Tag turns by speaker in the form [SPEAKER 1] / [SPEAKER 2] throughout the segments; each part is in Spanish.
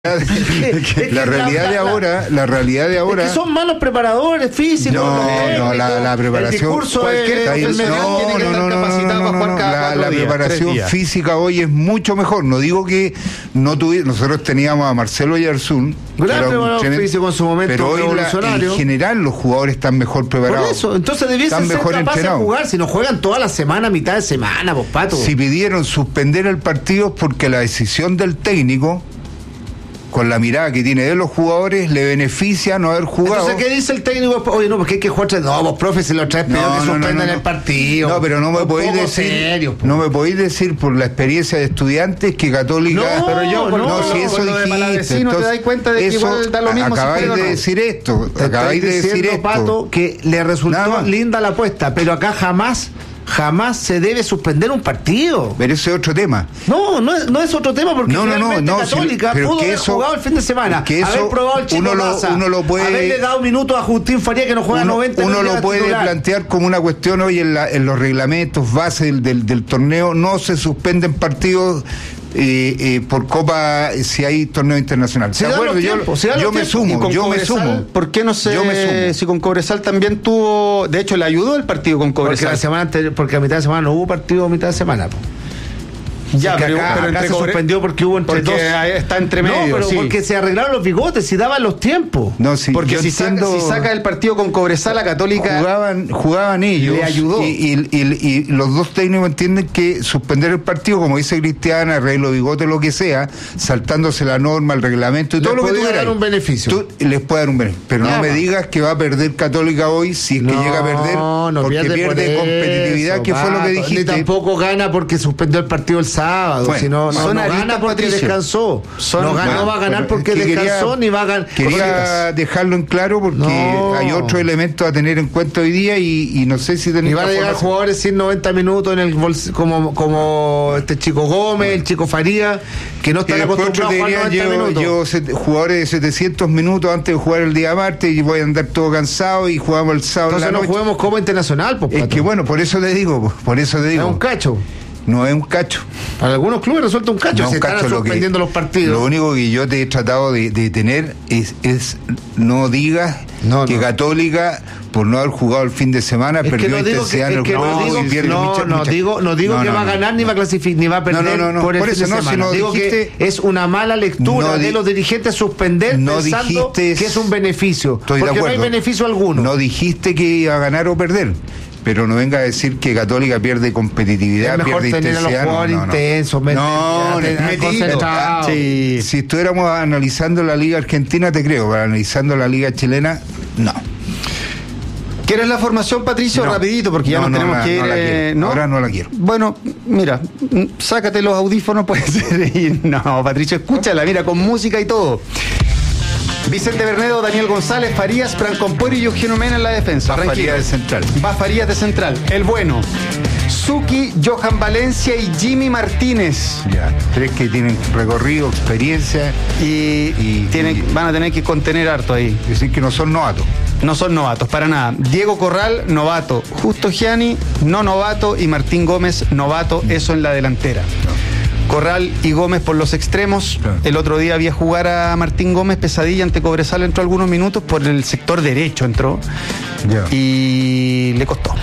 [SPEAKER 1] La realidad de ahora
[SPEAKER 2] es que son malos preparadores físicos.
[SPEAKER 1] La preparación. La preparación física hoy es mucho mejor. No digo que no tuviera. Nosotros teníamos a Marcelo Oyarzún,
[SPEAKER 2] gran preparador físico en su momento,
[SPEAKER 1] pero hoy en general los jugadores están mejor preparados.
[SPEAKER 2] Por eso, entonces debiesen ser capaces de jugar. Si no juegan toda la semana, mitad de semana, pues, Pato.
[SPEAKER 1] Si pidieron suspender el partido porque la decisión del técnico, con la mirada que tiene de los jugadores, le beneficia no haber jugado.
[SPEAKER 2] Entonces, ¿qué dice el técnico? Oye, no, porque hay que jugar tres. No, vos, profe, si los tres pidió que suspendan el partido.
[SPEAKER 1] No, pero no me podéis decir. Serio, no me podéis decir por la experiencia de estudiantes que Católica.
[SPEAKER 2] No, pero yo,
[SPEAKER 1] si eso dijiste.
[SPEAKER 3] Entonces, te das cuenta de que igual da lo mismo.
[SPEAKER 1] Acabáis de decir esto.
[SPEAKER 2] Acabáis de decir esto, Pato, que le resultó linda la apuesta, pero acá jamás se debe suspender un partido.
[SPEAKER 1] Pero ese es otro tema.
[SPEAKER 2] No es otro tema, porque Católica pudo haber jugado el fin de semana, haber probado el Chico Raza, haberle dado minutos a Justín Faría, que no juega 90 minutos.
[SPEAKER 1] Uno lo puede plantear como una cuestión hoy en los reglamentos base del torneo. No se suspenden partidos por Copa si hay torneo internacional.
[SPEAKER 2] ¿De acuerdo?
[SPEAKER 1] Yo me sumo.
[SPEAKER 3] ¿Por qué no sé si con Cobresal también tuvo? De hecho, le ayudó el partido con Cobresal.
[SPEAKER 2] Porque a mitad de semana no hubo partido a mitad de semana.
[SPEAKER 3] Ya, pero
[SPEAKER 2] acá se suspendió porque hubo entre dos.
[SPEAKER 3] Está entre medio.
[SPEAKER 2] Porque se arreglaron los bigotes y daban los tiempos.
[SPEAKER 3] Porque si saca el partido con Cobresal, la Católica
[SPEAKER 1] jugaban ellos.
[SPEAKER 3] Le ayudó.
[SPEAKER 1] Y los dos técnicos entienden que suspender el partido, como dice Cristiana, arreglo bigote, lo que sea, saltándose la norma, el reglamento y todo lo que
[SPEAKER 2] puede dar un beneficio.
[SPEAKER 1] Les puede dar un beneficio. Pero no me digas que va a perder Católica hoy si es que llega a perder, porque pierde competitividad, que fue lo que dijiste.
[SPEAKER 2] Ni tampoco gana porque suspendió el partido el sábado.
[SPEAKER 1] Bueno,
[SPEAKER 2] no gana porque descansó. No va a ganar porque descansó, ni va a ganar.
[SPEAKER 1] Quería dejarlo en claro porque hay otros elementos a tener en cuenta hoy día y no sé si
[SPEAKER 2] tenemos. Y van a llegar jugadores sin 90 minutos en el como este Chico Gómez, el Chico Faría, que no están acostumbrados a jugar 90 minutos.
[SPEAKER 1] Jugadores de 700 minutos antes de jugar el día martes y voy a andar todo cansado y jugamos el sábado.
[SPEAKER 2] Entonces no juguemos Copa Internacional,
[SPEAKER 1] es que bueno, por eso te digo.
[SPEAKER 2] Es un cacho.
[SPEAKER 1] No es un cacho.
[SPEAKER 2] Para algunos clubes resulta un cacho. Se están suspendiendo los partidos.
[SPEAKER 1] Lo único que yo te he tratado de tener es no digas que Católica, por no haber jugado el fin de semana, perdió intensidad en el juego y pierde
[SPEAKER 2] No digo que va a ganar ni va a clasificar ni va a perder por el fin de semana. Digo que es una mala lectura de los dirigentes suspender pensando que es un beneficio. Porque no hay beneficio alguno.
[SPEAKER 1] No dijiste que iba a ganar o perder. Pero no venga a decir que Católica pierde competitividad, pierde intensidad. Es mejor tener a los
[SPEAKER 2] jugadores intensos,
[SPEAKER 1] Si estuviéramos analizando la Liga Argentina, te creo, pero analizando la Liga Chilena, no.
[SPEAKER 3] ¿Quieres la formación, Patricio? Rapidito, porque ya nos tenemos que ir.
[SPEAKER 1] Ahora no la quiero.
[SPEAKER 3] Bueno, mira, sácate los audífonos, puede ser. No, Patricio, escúchala, mira, con música y todo. Vicente Bernedo, Daniel González, Farías, Francompori y Eugenio Mena en la defensa.
[SPEAKER 1] Farías de central.
[SPEAKER 3] Farías de central. El bueno. Suki, Johan Valencia y Jimmy Martínez.
[SPEAKER 1] Ya, tres que tienen recorrido, experiencia
[SPEAKER 3] y van a tener que contener harto ahí.
[SPEAKER 1] Es decir, que no son novatos.
[SPEAKER 3] No son novatos, para nada. Diego Corral, novato. Justo Gianni, no novato. Y Martín Gómez, novato. Eso en la delantera. Corral y Gómez por los extremos. El otro día vi a jugar a Martín Gómez, pesadilla ante Cobresal, entró algunos minutos, por el sector derecho entró. Y le costó.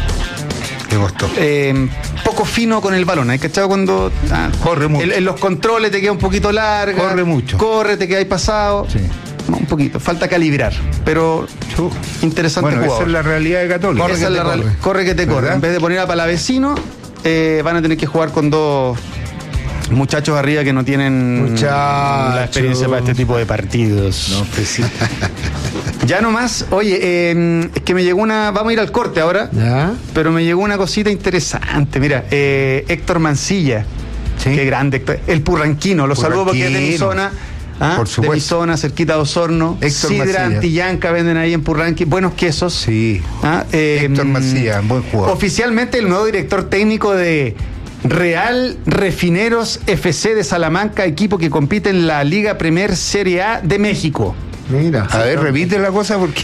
[SPEAKER 3] Poco fino con el balón, ¿hay cachado? Cuando
[SPEAKER 1] corre mucho.
[SPEAKER 3] En los controles te queda un poquito larga.
[SPEAKER 1] Corre mucho.
[SPEAKER 3] Te queda ahí pasado.
[SPEAKER 1] Sí.
[SPEAKER 3] Un poquito, falta calibrar, pero interesante jugador.
[SPEAKER 1] Esa es la realidad de Católica.
[SPEAKER 3] Corre que te corre. En vez de poner a Palavecino, van a tener que jugar con dos muchachos arriba que no tienen la experiencia para este tipo de partidos.
[SPEAKER 1] No, pues sí.
[SPEAKER 3] Ya nomás, oye, es que me llegó vamos a ir al corte ahora, pero me llegó una cosita interesante. Mira, Héctor Mancilla, qué grande Héctor, el purranquino, lo saludo porque es de mi zona. Por supuesto. De mi zona, cerquita de Osorno.
[SPEAKER 1] Héctor
[SPEAKER 3] Sidra,
[SPEAKER 1] Mancilla.
[SPEAKER 3] Antillanca venden ahí en Purranqui. Buenos quesos.
[SPEAKER 1] Sí. Héctor Mancilla, buen jugador.
[SPEAKER 3] Oficialmente el nuevo director técnico de Real Refineros FC de Salamanca, equipo que compite en la Liga Premier Serie A de México.
[SPEAKER 1] Mira. A ver, repite la cosa porque...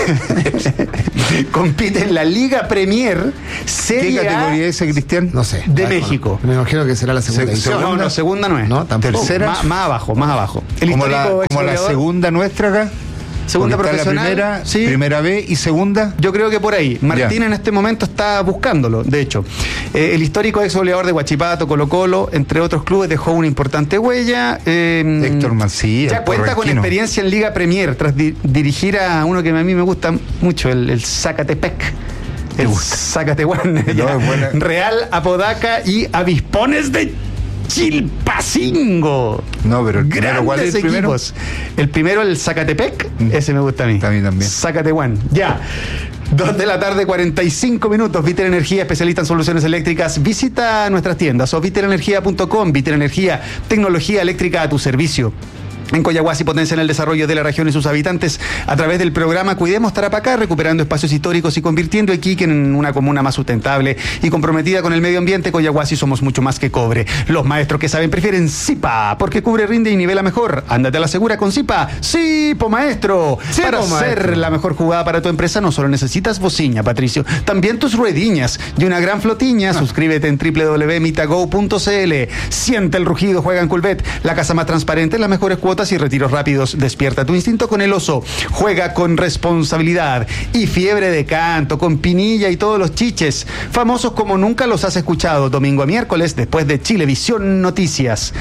[SPEAKER 3] Compite en la Liga Premier Serie
[SPEAKER 1] ¿Qué categoría es ese, Cristian?
[SPEAKER 3] No sé. De México.
[SPEAKER 2] Me imagino que será la segunda edición.
[SPEAKER 3] No, segunda no es.
[SPEAKER 2] No, tampoco.
[SPEAKER 3] ¿Tercera? Más abajo.
[SPEAKER 1] El como la segunda nuestra acá.
[SPEAKER 3] Segunda profesional,
[SPEAKER 1] la primera B y segunda.
[SPEAKER 3] Yo creo que por ahí. Martín en este momento está buscándolo, de hecho. El histórico ex goleador de Huachipato, Colo-Colo, entre otros clubes, dejó una importante huella.
[SPEAKER 1] Héctor Mancilla.
[SPEAKER 3] Ya cuenta con experiencia en Liga Premier, tras dirigir a uno que a mí me gusta mucho, el Zacatepec. El Zacatehuán. Real, Apodaca y Avispones de Chilpacingo.
[SPEAKER 1] No, pero el primero, ¿cuál es el primero?
[SPEAKER 3] El primero, el Zacatepec, ese me gusta a mí.
[SPEAKER 1] A mí también.
[SPEAKER 3] Zacatehuán. Ya. 2 de la tarde, 45 minutos. Vitel Energía, especialista en soluciones eléctricas. Visita nuestras tiendas o vitelenergia.com. Vitel Energía, tecnología eléctrica a tu servicio. En Coyahuasi potencian el desarrollo de la región y sus habitantes a través del programa Cuidemos Tarapacá, recuperando espacios históricos y convirtiendo Iquique en una comuna más sustentable y comprometida con el medio ambiente. Coyahuasi somos mucho más que cobre. Los maestros que saben prefieren Zipa, porque cubre, rinde y nivela mejor. Ándate a la segura con Zipa. ¡Sipo, maestro! Para hacer la mejor jugada para tu empresa no solo necesitas bociña, Patricio, también tus ruediñas y una gran flotiña. Suscríbete en www.mitago.cl. Siente el rugido, juega en Culvet, la casa más transparente, las mejores cuotas y retiros rápidos. Despierta tu instinto con el oso. Juega con responsabilidad. Y fiebre de canto con Pinilla y todos los chiches, famosos como nunca los has escuchado. Domingo a miércoles después de Chilevisión Noticias.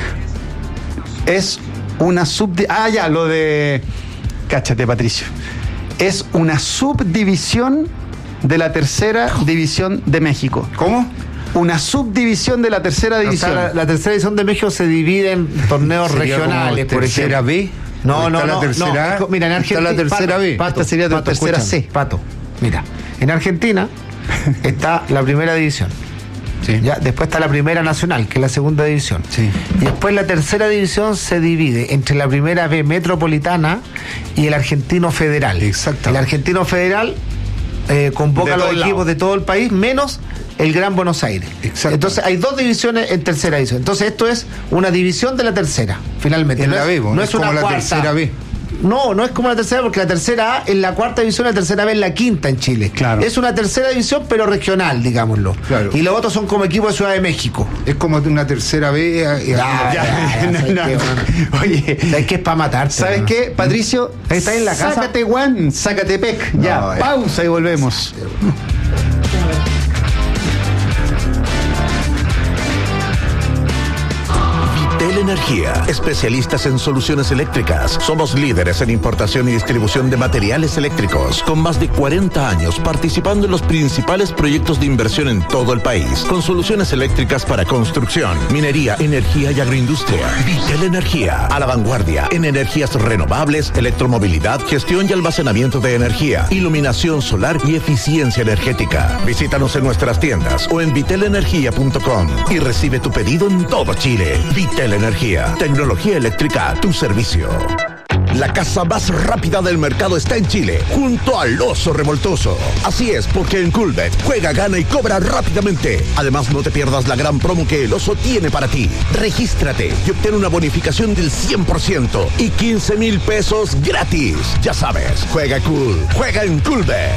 [SPEAKER 3] Es una lo de... Cáchate, Patricio. Es una subdivisión de la tercera división de México.
[SPEAKER 1] ¿Cómo?
[SPEAKER 3] Una subdivisión de la tercera división.
[SPEAKER 2] O sea, la tercera división de México se divide en torneos regionales, por ejemplo.
[SPEAKER 1] ¿Tercera B?
[SPEAKER 2] No.
[SPEAKER 1] La tercera A.
[SPEAKER 2] Mira, en Argentina.
[SPEAKER 1] Está la tercera B.
[SPEAKER 3] Esta sería la tercera C.
[SPEAKER 2] Pato, mira. En Argentina está la primera división.
[SPEAKER 1] Sí.
[SPEAKER 2] Ya, después está la primera nacional, que es la segunda división.
[SPEAKER 1] Sí.
[SPEAKER 2] Y después la tercera división se divide entre la primera B metropolitana y el Argentino Federal.
[SPEAKER 1] Exacto.
[SPEAKER 2] El Argentino Federal convoca a los equipos de todo el país, menos el Gran Buenos Aires.
[SPEAKER 1] Exacto.
[SPEAKER 2] Entonces hay 2 divisiones en tercera división. Entonces esto es una división de la tercera, finalmente.
[SPEAKER 1] En la B, no es como la tercera B.
[SPEAKER 2] No es como la tercera, porque la tercera A es la cuarta división, la tercera B es la quinta en Chile.
[SPEAKER 3] Claro.
[SPEAKER 2] Es una tercera división, pero regional, digámoslo.
[SPEAKER 1] Claro.
[SPEAKER 2] Y los otros son como equipos de Ciudad de México.
[SPEAKER 1] Es como una tercera B.
[SPEAKER 2] Oye, ¿sabes qué? Es para matarte.
[SPEAKER 3] ¿Sabes qué, Patricio?
[SPEAKER 2] Está en la casa.
[SPEAKER 3] Zacatehuán, Zacatepec. Ya, pausa y volvemos.
[SPEAKER 4] Energía, especialistas en soluciones eléctricas. Somos líderes en importación y distribución de materiales eléctricos, con más de 40 años participando en los principales proyectos de inversión en todo el país, con soluciones eléctricas para construcción, minería, energía y agroindustria. Vitel Energía, a la vanguardia en energías renovables, electromovilidad, gestión y almacenamiento de energía, iluminación solar y eficiencia energética. Visítanos en nuestras tiendas o en vitelenergia.com y recibe tu pedido en todo Chile. Vitel Energía, tecnología eléctrica a tu servicio. La casa más rápida del mercado está en Chile, junto al Oso Revoltoso. Así es, porque en Culbet juega, gana y cobra rápidamente. Además, no te pierdas la gran promo que el Oso tiene para ti. Regístrate y obtén una bonificación del 100% y 15,000 pesos gratis. Ya sabes, juega cool, juega en Culbet.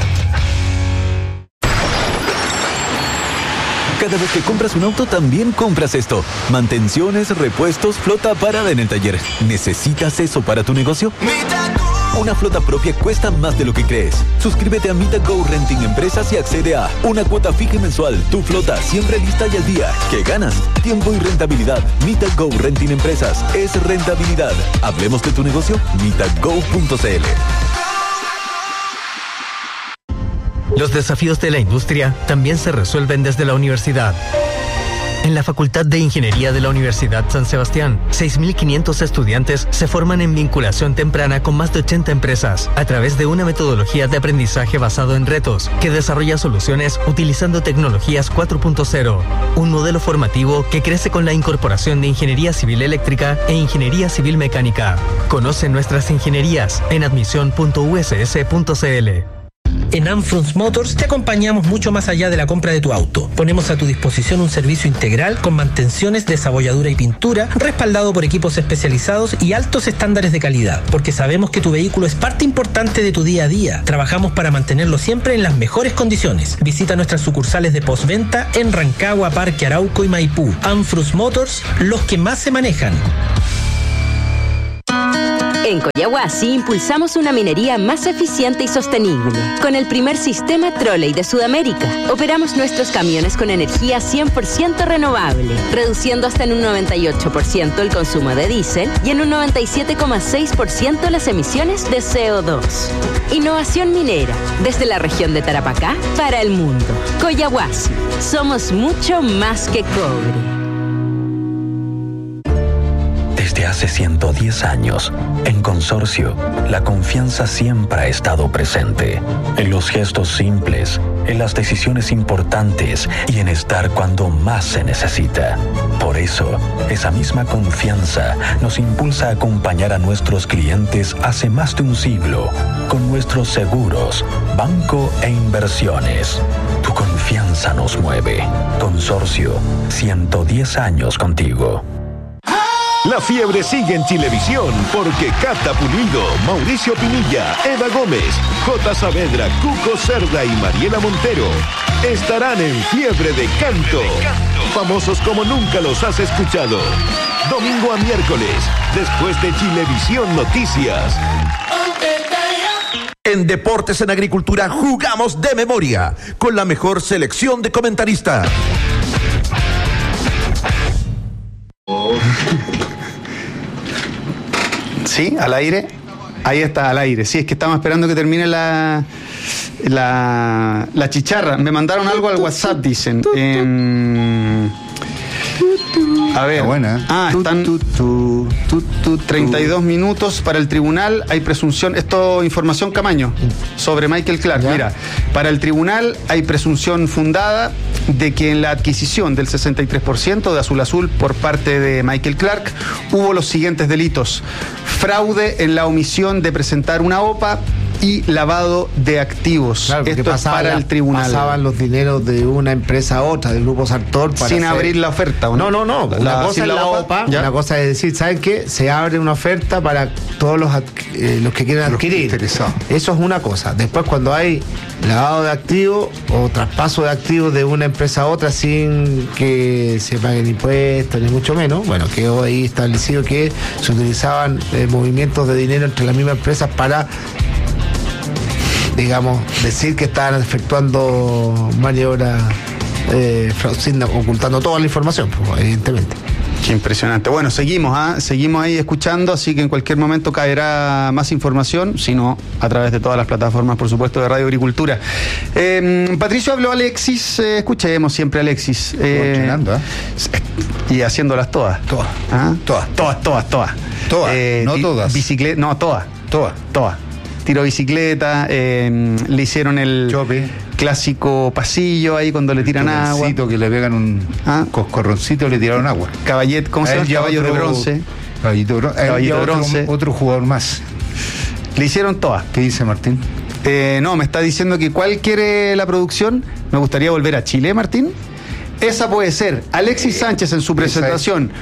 [SPEAKER 5] Cada vez que compras un auto, también compras esto. Mantenciones, repuestos, flota parada en el taller. ¿Necesitas eso para tu negocio? Una flota propia cuesta más de lo que crees. Suscríbete a MitaGo Renting Empresas y accede a una cuota fija y mensual. Tu flota siempre lista y al día. ¿Qué ganas? Tiempo y rentabilidad. MitaGo Renting Empresas es rentabilidad. Hablemos de tu negocio. MitaGo.cl.
[SPEAKER 6] Los desafíos de la industria también se resuelven desde la universidad. En la Facultad de Ingeniería de la Universidad San Sebastián, 6.500 estudiantes se forman en vinculación temprana con más de 80 empresas a través de una metodología de aprendizaje basado en retos que desarrolla soluciones utilizando tecnologías 4.0, un modelo formativo que crece con la incorporación de ingeniería civil eléctrica e ingeniería civil mecánica. Conoce nuestras ingenierías en admisión.uss.cl.
[SPEAKER 7] En Anfrunz Motors te acompañamos mucho más allá de la compra de tu auto. Ponemos a tu disposición un servicio integral con mantenciones, desabolladura y pintura, respaldado por equipos especializados y altos estándares de calidad, porque sabemos que tu vehículo es parte importante de tu día a día. Trabajamos para mantenerlo siempre en las mejores condiciones. Visita nuestras sucursales de postventa en Rancagua, Parque Arauco y Maipú. Anfrunz Motors, los que más se manejan.
[SPEAKER 8] En Coyahuasi impulsamos una minería más eficiente y sostenible. Con el primer sistema Trolley de Sudamérica, operamos nuestros camiones con energía 100% renovable, reduciendo hasta en un 98% el consumo de diésel y en un 97,6% las emisiones de CO2. Innovación minera, desde la región de Tarapacá para el mundo. Coyahuasi, somos mucho más que cobre.
[SPEAKER 9] Desde hace 110 años, en Consorcio, la confianza siempre ha estado presente. En los gestos simples, en las decisiones importantes y en estar cuando más se necesita. Por eso, esa misma confianza nos impulsa a acompañar a nuestros clientes hace más de un siglo, con nuestros seguros, banco e inversiones. Tu confianza nos mueve. Consorcio, 110 años contigo.
[SPEAKER 10] La fiebre sigue en Chilevisión porque Cata Pulido, Mauricio Pinilla, Eva Gómez, J. Saavedra, Cuco Cerda y Mariela Montero estarán en fiebre de canto. Famosos como nunca los has escuchado. Domingo a miércoles, después de Chilevisión Noticias.
[SPEAKER 4] En Deportes en Agricultura jugamos de memoria con la mejor selección de comentaristas.
[SPEAKER 3] Sí, al aire. Ahí está, al aire. Sí, es que estamos esperando que termine la chicharra. Me mandaron algo al WhatsApp, dicen. A ver.
[SPEAKER 1] Buena.
[SPEAKER 3] Están 32 minutos para el tribunal. Hay presunción. Esto, información Camaño sobre Michael Clark. ¿Ya? Mira, para el tribunal hay presunción fundada de que en la adquisición del 63% de Azul Azul por parte de Michael Clark hubo los siguientes delitos: fraude en la omisión de presentar una OPA y lavado de activos.
[SPEAKER 2] Claro,
[SPEAKER 3] esto es para el tribunal.
[SPEAKER 2] Pasaban los dineros de una empresa a otra, del grupo Sartor, para
[SPEAKER 3] sin abrir la oferta, ¿o no?
[SPEAKER 2] No. Una cosa es la OPA, una cosa es decir, ¿saben qué? Se abre una oferta para todos los que quieran adquirir. Eso es una cosa. Después, cuando hay lavado de activos o traspaso de activos de una empresa a otra sin que se paguen impuestos, ni mucho menos, bueno, quedó ahí establecido que se utilizaban movimientos de dinero entre las mismas empresas para, digamos, decir que estaban efectuando maniobras ocultando toda la información, pues, evidentemente.
[SPEAKER 3] Qué impresionante. Bueno, seguimos ahí escuchando, así que en cualquier momento caerá más información, sino a través de todas las plataformas, por supuesto, de Radio Agricultura. Patricio, habló Alexis, escuchemos siempre a Alexis. Y haciéndolas todas. Todas.
[SPEAKER 1] No todas.
[SPEAKER 3] Bicicleta, no, todas. Tiro bicicleta, le hicieron el chope, clásico pasillo ahí cuando le tiran agua.
[SPEAKER 1] Que le pegan un coscorroncito, le tiraron agua.
[SPEAKER 3] Caballet, ¿cómo se llama? Caballo de bronce.
[SPEAKER 1] Caballito de bronce. Otro jugador más.
[SPEAKER 3] Le hicieron todas.
[SPEAKER 1] ¿Qué dice Martín?
[SPEAKER 3] No, me está diciendo que ¿cuál quiere la producción? Me gustaría volver a Chile, Martín. Esa puede ser. Alexis Sánchez en su presentación.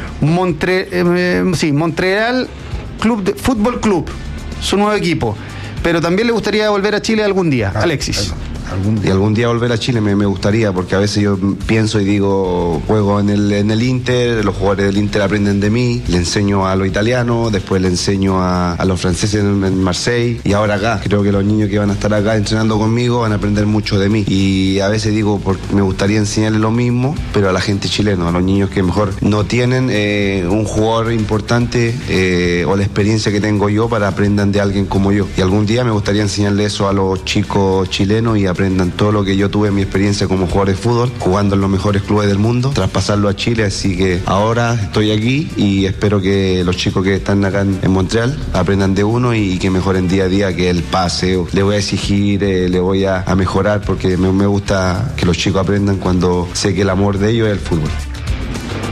[SPEAKER 3] Montreal Fútbol Club, su nuevo equipo. Pero también le gustaría volver a Chile algún día, Alexis.
[SPEAKER 11] Algún día volver a Chile me gustaría, porque a veces yo pienso y digo, juego en el Inter, los jugadores del Inter aprenden de mí, le enseño a los italianos, después le enseño a los franceses en Marseille, y ahora acá. Creo que los niños que van a estar acá entrenando conmigo van a aprender mucho de mí, y a veces digo, me gustaría enseñarles lo mismo, pero a la gente chilena, a los niños que mejor no tienen un jugador importante o la experiencia que tengo yo, para aprendan de alguien como yo. Y algún día me gustaría enseñarle eso a los chicos chilenos y aprendan todo lo que yo tuve en mi experiencia como jugador de fútbol, jugando en los mejores clubes del mundo, traspasarlo a Chile. Así que ahora estoy aquí y espero que los chicos que están acá en Montreal aprendan de uno y que mejoren día a día, que el pase, le voy a exigir, le voy a mejorar, porque me gusta que los chicos aprendan cuando sé que el amor de ellos es el fútbol.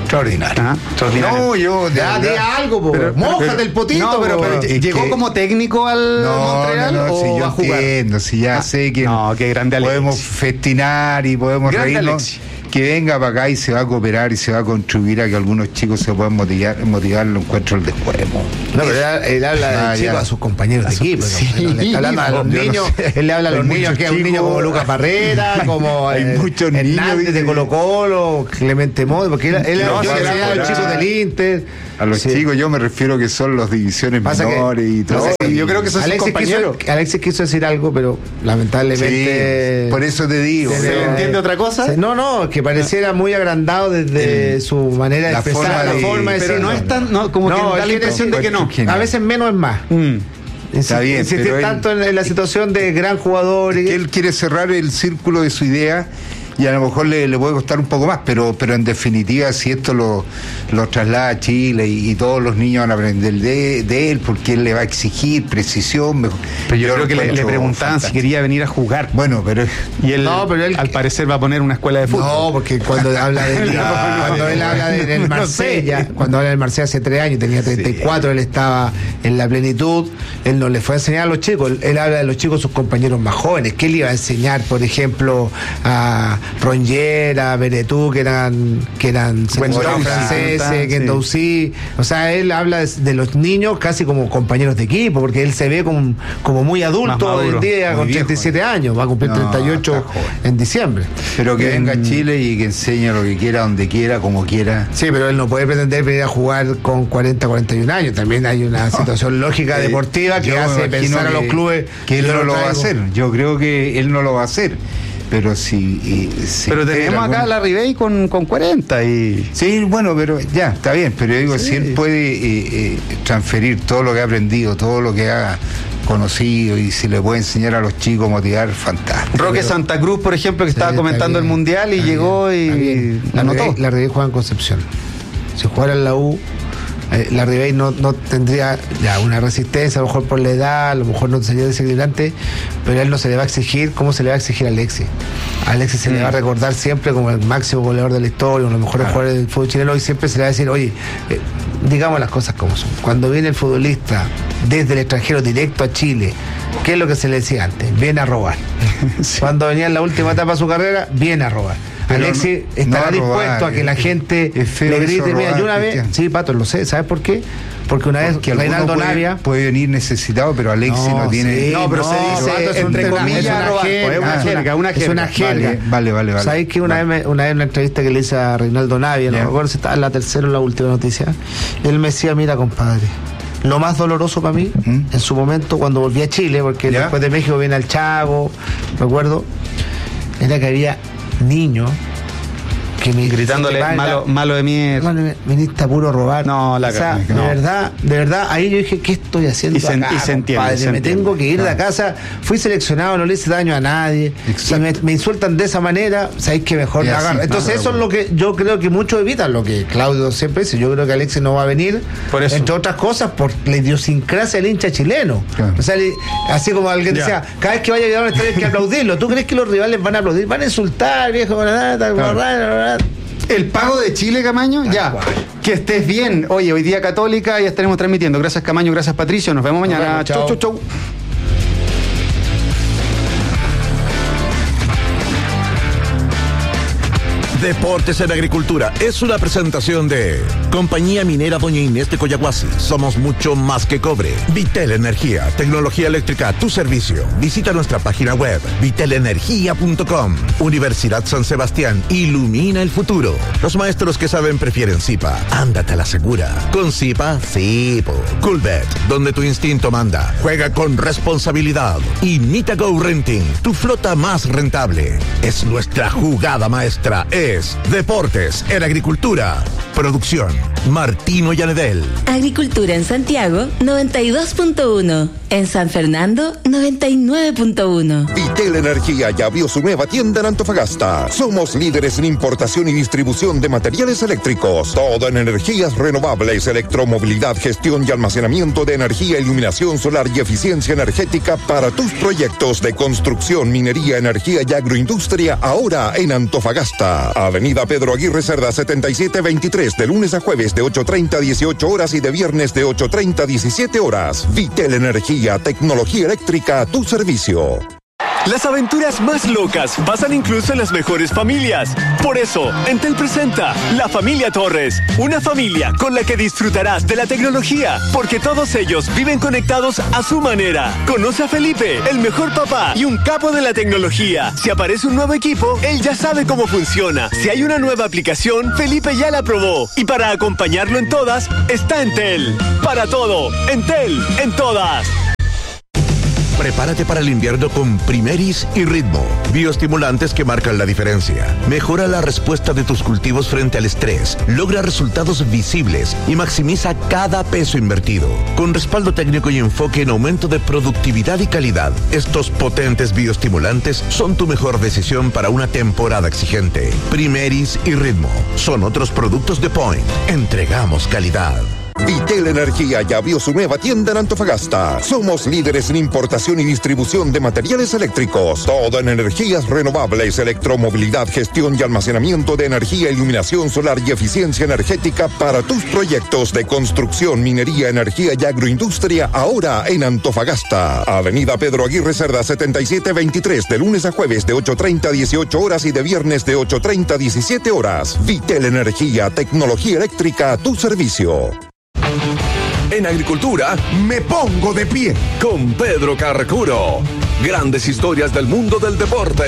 [SPEAKER 1] Extraordinario.
[SPEAKER 2] No, yo de algo, mójate el potito.
[SPEAKER 3] Pero ¿llegó como técnico al Montreal o
[SPEAKER 1] si yo
[SPEAKER 3] a jugar?
[SPEAKER 1] Entiendo, si ya sé que
[SPEAKER 3] qué grande
[SPEAKER 1] podemos festinar y podemos reírnos. Que venga para acá y se va a cooperar y se va a contribuir a que algunos chicos se puedan motivar lo encuentro el después.
[SPEAKER 2] No, pero él habla de chicos a sus compañeros de equipo. Le está hablando a los niños. Él le habla a los niños, que es un niño como Lucas Barrera, como
[SPEAKER 1] hay muchos
[SPEAKER 2] Hernández de Colo Colo, Clemente Mod, porque él habla a los chicos del Inter.
[SPEAKER 1] A los chicos yo me refiero que son las divisiones menores y todo.
[SPEAKER 3] Yo creo que eso es compañero.
[SPEAKER 2] Alexis quiso decir algo, pero lamentablemente...
[SPEAKER 1] Sí, por eso te digo.
[SPEAKER 3] ¿Se le entiende otra cosa?
[SPEAKER 2] No, que pareciera muy agrandado desde su manera de expresar, la forma de decir.
[SPEAKER 3] Pero no es tan... como que da la impresión de que no.
[SPEAKER 2] A veces menos es más.
[SPEAKER 1] Está bien,
[SPEAKER 2] insistir tanto en la situación de gran jugador.
[SPEAKER 1] Que él quiere cerrar el círculo de su idea y a lo mejor le puede costar un poco más, pero en definitiva, si esto lo traslada a Chile y todos los niños van a aprender de él, porque él le va a exigir precisión. Mejor.
[SPEAKER 3] Pero yo creo que le preguntaban si quería venir a jugar.
[SPEAKER 1] Bueno, pero
[SPEAKER 3] él al parecer va a poner una escuela de fútbol.
[SPEAKER 2] No, porque cuando habla cuando él habla del Marsella, cuando habla del Marsella hace 3 años, tenía 34, él estaba en la plenitud, él no le fue a enseñar a los chicos, él habla de los chicos, sus compañeros más jóvenes. ¿Qué le iba a enseñar, por ejemplo, a Rongiera, Beretú, que eran franceses, Gendouzi? O sea, él habla de los niños casi como compañeros de equipo, porque él se ve como muy adulto hoy en día, con 37 años, va a cumplir 38 en diciembre.
[SPEAKER 1] Pero que venga a Chile y que enseñe lo que quiera, donde quiera, como quiera.
[SPEAKER 2] Sí, pero él no puede pretender venir a jugar con 41 años. También hay una situación lógica deportiva que hace pensar a los clubes
[SPEAKER 1] que él no lo va a hacer. Yo creo que él no lo va a hacer. Pero
[SPEAKER 3] pero tenemos acá a Larribey con 40 y...
[SPEAKER 1] Sí, bueno, pero ya, está bien, pero yo digo, si él puede transferir todo lo que ha aprendido, todo lo que ha conocido, y si le puede enseñar a los chicos, motivar, fantástico.
[SPEAKER 3] Roque Santa Cruz, por ejemplo, que estaba comentando el Mundial y llegó y
[SPEAKER 2] la anotó. Larribey juega en Concepción. Si jugara en la U, Larribey no tendría ya una resistencia, a lo mejor por la edad, a lo mejor no sería desequilibrante, pero a él no se le va a exigir como se le va a exigir a Alexis. A Alexis se le va a recordar siempre como el máximo goleador de la historia, uno de los mejores jugadores del fútbol chileno, y siempre se le va a decir, oye, digamos las cosas como son. Cuando viene el futbolista desde el extranjero directo a Chile, ¿qué es lo que se le decía antes? Viene a robar. Cuando venía en la última etapa de su carrera, viene a robar. Pero Alexis estará dispuesto a que la gente le grite. Mira, yo una vez, sí, Pato, lo sé, ¿sabes por qué? Porque una vez que Reinaldo Navia
[SPEAKER 1] puede venir necesitado, pero Alexis no tiene.
[SPEAKER 2] Sí, no, pero se dice entre comillas robar. Es una jerga.
[SPEAKER 1] Vale.
[SPEAKER 2] ¿Sabéis que una vez en una entrevista que le hice a Reinaldo Navia, no me acuerdo si estaba en la tercera o la última noticia, él me decía, mira, compadre, lo más doloroso para mí, en su momento, cuando volví a Chile, porque después de México viene al Chago, me acuerdo, era que había niños que me
[SPEAKER 3] gritándole malo de mierda,
[SPEAKER 2] viniste a puro robar.
[SPEAKER 3] No, la
[SPEAKER 2] cara, de verdad, ahí yo dije, ¿qué estoy haciendo acá, compadre? Me tengo que ir de casa, fui seleccionado, no le hice daño a nadie. Si me insultan de esa manera, sabéis que mejor me agarro. Entonces eso es lo que yo creo que muchos evitan, lo que Claudio siempre dice. Yo creo que Alexis no va a venir, por eso, entre otras cosas, por la idiosincrasia del hincha chileno. O sea, así como alguien decía, cada vez que vaya a llegar a un estadio hay que aplaudirlo. ¿Tú crees que los rivales van a aplaudir? Van a insultar, viejo,
[SPEAKER 3] el pago de Chile, Camaño, ya. Que estés bien. Oye, hoy día Católica, ya estaremos transmitiendo. Gracias, Camaño, gracias, Patricio. Nos vemos mañana. Chau.
[SPEAKER 4] Deportes en Agricultura es una presentación de Compañía Minera Doña Inés de Coyahuasi. Somos mucho más que cobre. Vitel Energía, tecnología eléctrica a tu servicio. Visita nuestra página web vitelenergia.com. Universidad San Sebastián, ilumina el futuro. Los maestros que saben prefieren Zipa. Ándate a la segura. Con Zipa, sí. Coolbet, donde tu instinto manda. Juega con responsabilidad. Y Mita Go Renting, tu flota más rentable. Es nuestra jugada maestra. Es Deportes en Agricultura. Producción Martino Yanedel.
[SPEAKER 12] Agricultura en Santiago, 92.1. En San Fernando, 99.1.
[SPEAKER 13] Vitel Energía ya abrió su nueva tienda en Antofagasta. Somos líderes en importación y distribución de materiales eléctricos. Todo en energías renovables, electromovilidad, gestión y almacenamiento de energía, iluminación solar y eficiencia energética para tus proyectos de construcción, minería, energía y agroindustria, ahora en Antofagasta. Avenida Pedro Aguirre Cerda 7723, de lunes a jueves de 8:30 a 18 horas y de viernes de 8:30 a 17 horas. Vitel Energía, tecnología eléctrica a tu servicio.
[SPEAKER 14] Las aventuras más locas pasan incluso en las mejores familias. Por eso, Entel presenta La Familia Torres, una familia con la que disfrutarás de la tecnología, porque todos ellos viven conectados a su manera. Conoce a Felipe, el mejor papá y un capo de la tecnología. Si aparece un nuevo equipo, él ya sabe cómo funciona. Si hay una nueva aplicación, Felipe ya la probó. Y para acompañarlo en todas, está Entel. Para todo, Entel en todas.
[SPEAKER 4] Prepárate para el invierno con Primeris y Ritmo, bioestimulantes que marcan la diferencia. Mejora la respuesta de tus cultivos frente al estrés, logra resultados visibles y maximiza cada peso invertido. Con respaldo técnico y enfoque en aumento de productividad y calidad, estos potentes bioestimulantes son tu mejor decisión para una temporada exigente. Primeris y Ritmo son otros productos de Point. Entregamos calidad.
[SPEAKER 13] Vitel Energía ya abrió su nueva tienda en Antofagasta. Somos líderes en importación y distribución de materiales eléctricos. Todo en energías renovables, electromovilidad, gestión y almacenamiento de energía, iluminación solar y eficiencia energética para tus proyectos de construcción, minería, energía y agroindustria, ahora en Antofagasta. Avenida Pedro Aguirre Cerda 7723, de lunes a jueves de 8:30 a 18 horas y de viernes de 8:30 a 17 horas. Vitel Energía, tecnología eléctrica a tu servicio.
[SPEAKER 10] En agricultura, me pongo de pie con Pedro Carcuro. Grandes historias del mundo del deporte.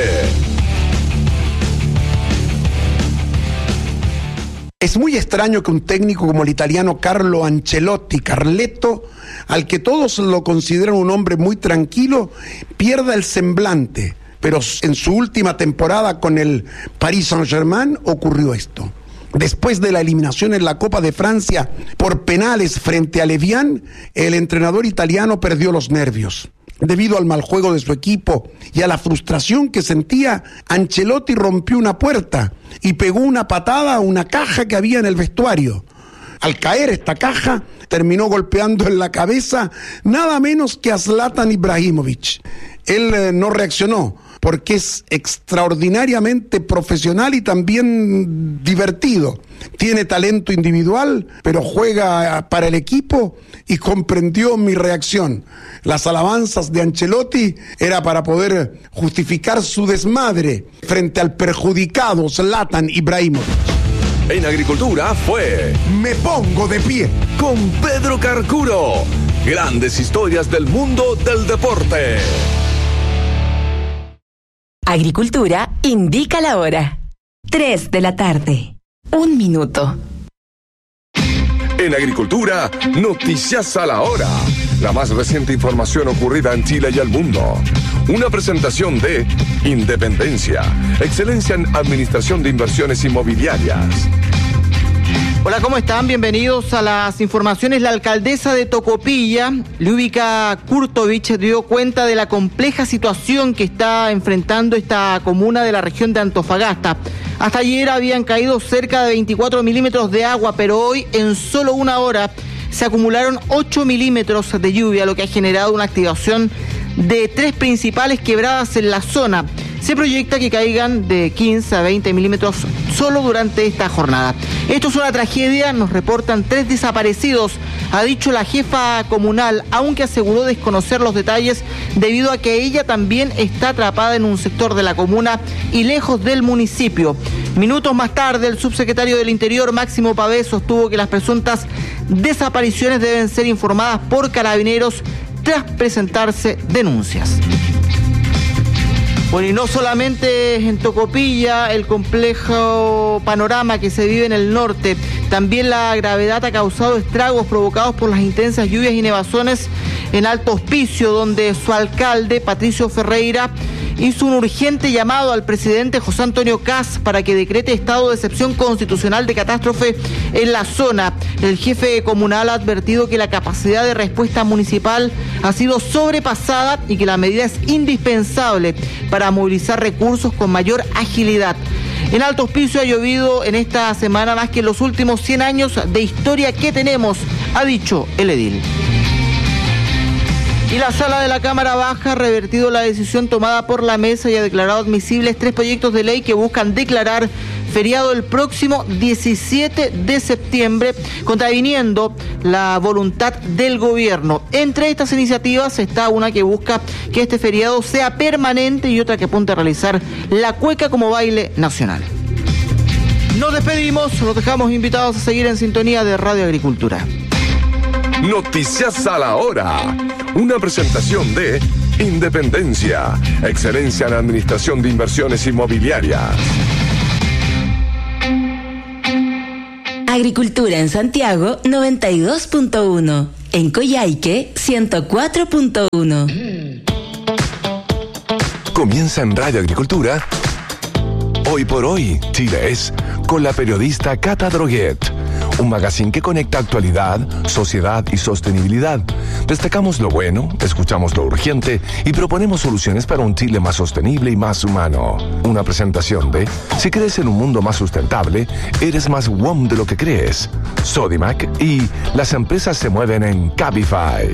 [SPEAKER 15] Es muy extraño que un técnico como el italiano Carlo Ancelotti, Carletto, al que todos lo consideran un hombre muy tranquilo, pierda el semblante. Pero en su última temporada con el Paris Saint-Germain ocurrió esto. Después de la eliminación en la Copa de Francia por penales frente a Levian, el entrenador italiano perdió los nervios. Debido al mal juego de su equipo y a la frustración que sentía, Ancelotti rompió una puerta y pegó una patada a una caja que había en el vestuario. Al caer esta caja, terminó golpeando en la cabeza nada menos que a Zlatan Ibrahimovic. Él no reaccionó, porque es extraordinariamente profesional y también divertido. Tiene talento individual, pero juega para el equipo y comprendió mi reacción. Las alabanzas de Ancelotti era para poder justificar su desmadre frente al perjudicado Zlatan Ibrahimovic.
[SPEAKER 10] En agricultura fue Me Pongo de Pie con Pedro Carcuro. Grandes historias del mundo del deporte.
[SPEAKER 12] Agricultura indica la hora. 3 de la tarde. 1 minuto.
[SPEAKER 10] En agricultura, noticias a la hora. La más reciente información ocurrida en Chile y el mundo. Una presentación de Independencia, excelencia en administración de inversiones inmobiliarias.
[SPEAKER 2] Hola, ¿cómo están? Bienvenidos a las informaciones. La alcaldesa de Tocopilla, Ljubika Kurtovic, dio cuenta de la compleja situación que está enfrentando esta comuna de la región de Antofagasta. Hasta ayer habían caído cerca de 24 milímetros de agua, pero hoy en solo una hora se acumularon 8 milímetros de lluvia, lo que ha generado una activación de 3 principales quebradas en la zona. Se proyecta que caigan de 15 a 20 milímetros solo durante esta jornada. Esto es una tragedia, nos reportan 3 desaparecidos, ha dicho la jefa comunal, aunque aseguró desconocer los detalles debido a que ella también está atrapada en un sector de la comuna y lejos del municipio. Minutos más tarde, el subsecretario del Interior, Máximo Pavés, sostuvo que las presuntas desapariciones deben ser informadas por Carabineros tras presentarse denuncias. Bueno, y no solamente en Tocopilla, el complejo panorama que se vive en el norte, también la gravedad ha causado estragos provocados por las intensas lluvias y nevazones en Alto Hospicio, donde su alcalde, Patricio Ferreira, hizo un urgente llamado al presidente José Antonio Kast para que decrete estado de excepción constitucional de catástrofe en la zona. El jefe comunal ha advertido que la capacidad de respuesta municipal ha sido sobrepasada y que la medida es indispensable para movilizar recursos con mayor agilidad. En Alto Hospicio ha llovido en esta semana más que en los últimos 100 años de historia que tenemos, ha dicho el edil. Y la Sala de la Cámara Baja ha revertido la decisión tomada por la mesa y ha declarado admisibles 3 proyectos de ley que buscan declarar feriado el próximo 17 de septiembre, contraviniendo la voluntad del gobierno. Entre estas iniciativas está una que busca que este feriado sea permanente y otra que apunta a realizar la cueca como baile nacional. Nos despedimos, los dejamos invitados a seguir en sintonía de Radio Agricultura.
[SPEAKER 10] Noticias a la hora. Una presentación de Independencia, excelencia en administración de inversiones inmobiliarias.
[SPEAKER 12] Agricultura en Santiago 92.1, en Coyhaique 104.1.
[SPEAKER 10] Comienza en Radio Agricultura. Hoy por hoy, Chile es, con la periodista Cata Droguet. Un magazine que conecta actualidad, sociedad y sostenibilidad. Destacamos lo bueno, escuchamos lo urgente y proponemos soluciones para un Chile más sostenible y más humano. Una presentación de, si crees en un mundo más sustentable, eres más WOM de lo que crees. Sodimac y las empresas se mueven en Cabify.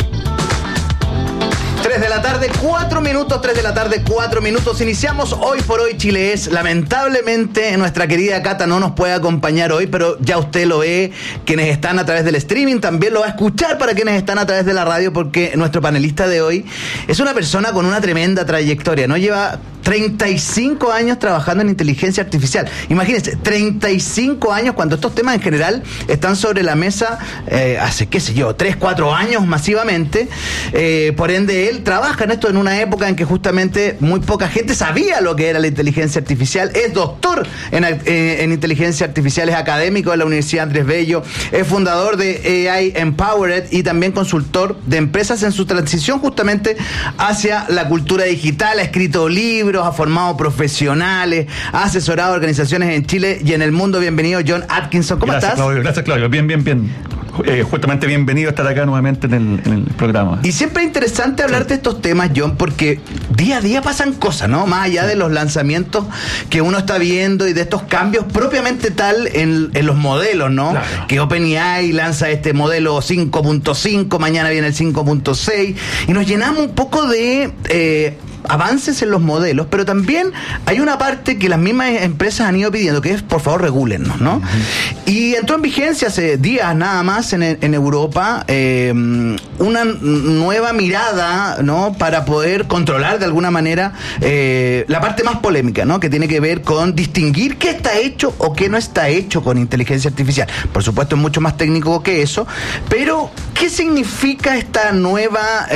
[SPEAKER 3] 3 de la tarde, 4 minutos, 3 de la tarde, 4 minutos. Iniciamos Hoy por Hoy Chile es. Lamentablemente nuestra querida Cata no nos puede acompañar hoy, pero ya usted lo ve, quienes están a través del streaming, también lo va a escuchar para quienes están a través de la radio, porque nuestro panelista de hoy es una persona con una tremenda trayectoria, ¿no? Lleva 35 años trabajando en inteligencia artificial. Imagínense, 35 años cuando estos temas en general están sobre la mesa hace, 3, 4 años masivamente. Por ende, él trabaja en esto en una época en que justamente muy poca gente sabía lo que era la inteligencia artificial. Es doctor en inteligencia artificial, es académico de la Universidad Andrés Bello, es fundador de AI Empowered y también consultor de empresas en su transición justamente hacia la cultura digital. Ha escrito libros, ha formado profesionales, ha asesorado a organizaciones en Chile y en el mundo. Bienvenido, John Atkinson. ¿Cómo estás?
[SPEAKER 16] Gracias, Claudio. Bien. Justamente bienvenido a estar acá nuevamente en el programa.
[SPEAKER 3] Y siempre es interesante hablar de estos temas, John, porque día a día pasan cosas, ¿no? Más allá de los lanzamientos que uno está viendo y de estos cambios propiamente tal en los modelos, ¿no? Claro. Que OpenAI lanza este modelo 5.5, mañana viene el 5.6 y nos llenamos un poco de avances en los modelos, pero también hay una parte que las mismas empresas han ido pidiendo, que es, por favor, regúlennos, ¿no? Uh-huh. Y entró en vigencia hace días nada más en Europa una nueva mirada, ¿no? Para poder controlar de alguna manera la parte más polémica, ¿no? Que tiene que ver con distinguir qué está hecho o qué no está hecho con inteligencia artificial. Por supuesto, es mucho más técnico que eso, pero ¿qué significa esta nueva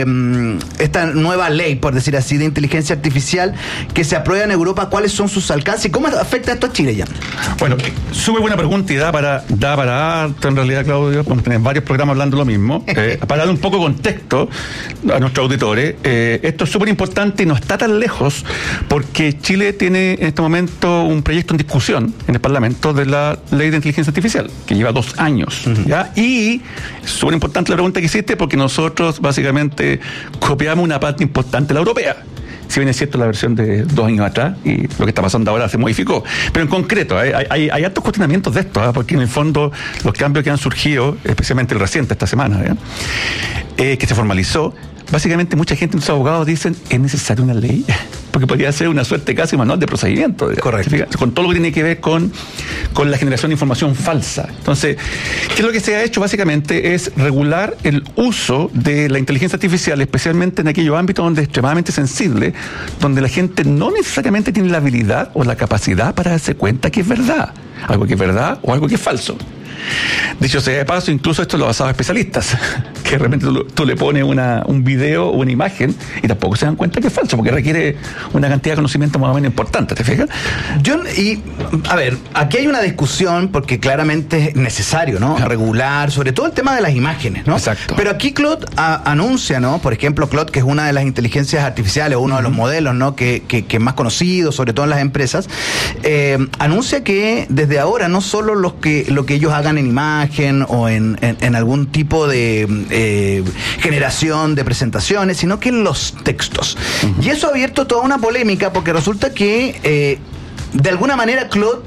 [SPEAKER 3] ley, por decir así, de inteligencia artificial que se aprueba en Europa? ¿Cuáles son sus alcances y cómo afecta esto a Chile, ya?
[SPEAKER 16] Bueno, súper buena pregunta y da para harto en realidad, Claudio. Vamos a tener varios programas hablando lo mismo. Para dar un poco de contexto a nuestros auditores, esto es súper importante y no está tan lejos porque Chile tiene en este momento un proyecto en discusión en el Parlamento de la Ley de Inteligencia Artificial, que lleva 2 años. Uh-huh. ¿Ya? Y es súper importante la pregunta que hiciste porque nosotros básicamente copiamos una parte importante de la europea. Si bien es cierto la versión de 2 años atrás y lo que está pasando ahora se modificó, pero en concreto hay altos cuestionamientos de esto, porque en el fondo los cambios que han surgido, especialmente el reciente esta semana, que se formalizó, básicamente mucha gente, los abogados dicen, ¿es necesaria una ley? Porque podría ser una suerte casi manual de procedimiento.
[SPEAKER 3] Correcto.
[SPEAKER 16] Con todo lo que tiene que ver con la generación de información falsa. Entonces, ¿qué es lo que se ha hecho? Básicamente es regular el uso de la inteligencia artificial, especialmente en aquellos ámbitos donde es extremadamente sensible, donde la gente no necesariamente tiene la habilidad o la capacidad para darse cuenta que es verdad. Algo que es verdad o algo que es falso. Dicho sea de paso, incluso esto lo basaba especialistas, que de repente tú le pones un video o una imagen y tampoco se dan cuenta que es falso, porque requiere una cantidad de conocimiento más o menos importante, ¿te fijas?
[SPEAKER 2] A ver, aquí hay una discusión porque claramente es necesario, ¿no? Regular, sobre todo el tema de las imágenes, ¿no?
[SPEAKER 16] Exacto.
[SPEAKER 2] Pero aquí Claude anuncia, ¿no? Por ejemplo, Claude, que es una de las inteligencias artificiales, uno de los modelos, ¿no? Que es más conocido, sobre todo en las empresas, anuncia que desde ahora no solo lo que ellos hagan en imagen o en algún tipo de generación de presentaciones, sino que en los textos. Y eso ha abierto toda una polémica porque resulta que de alguna manera Claude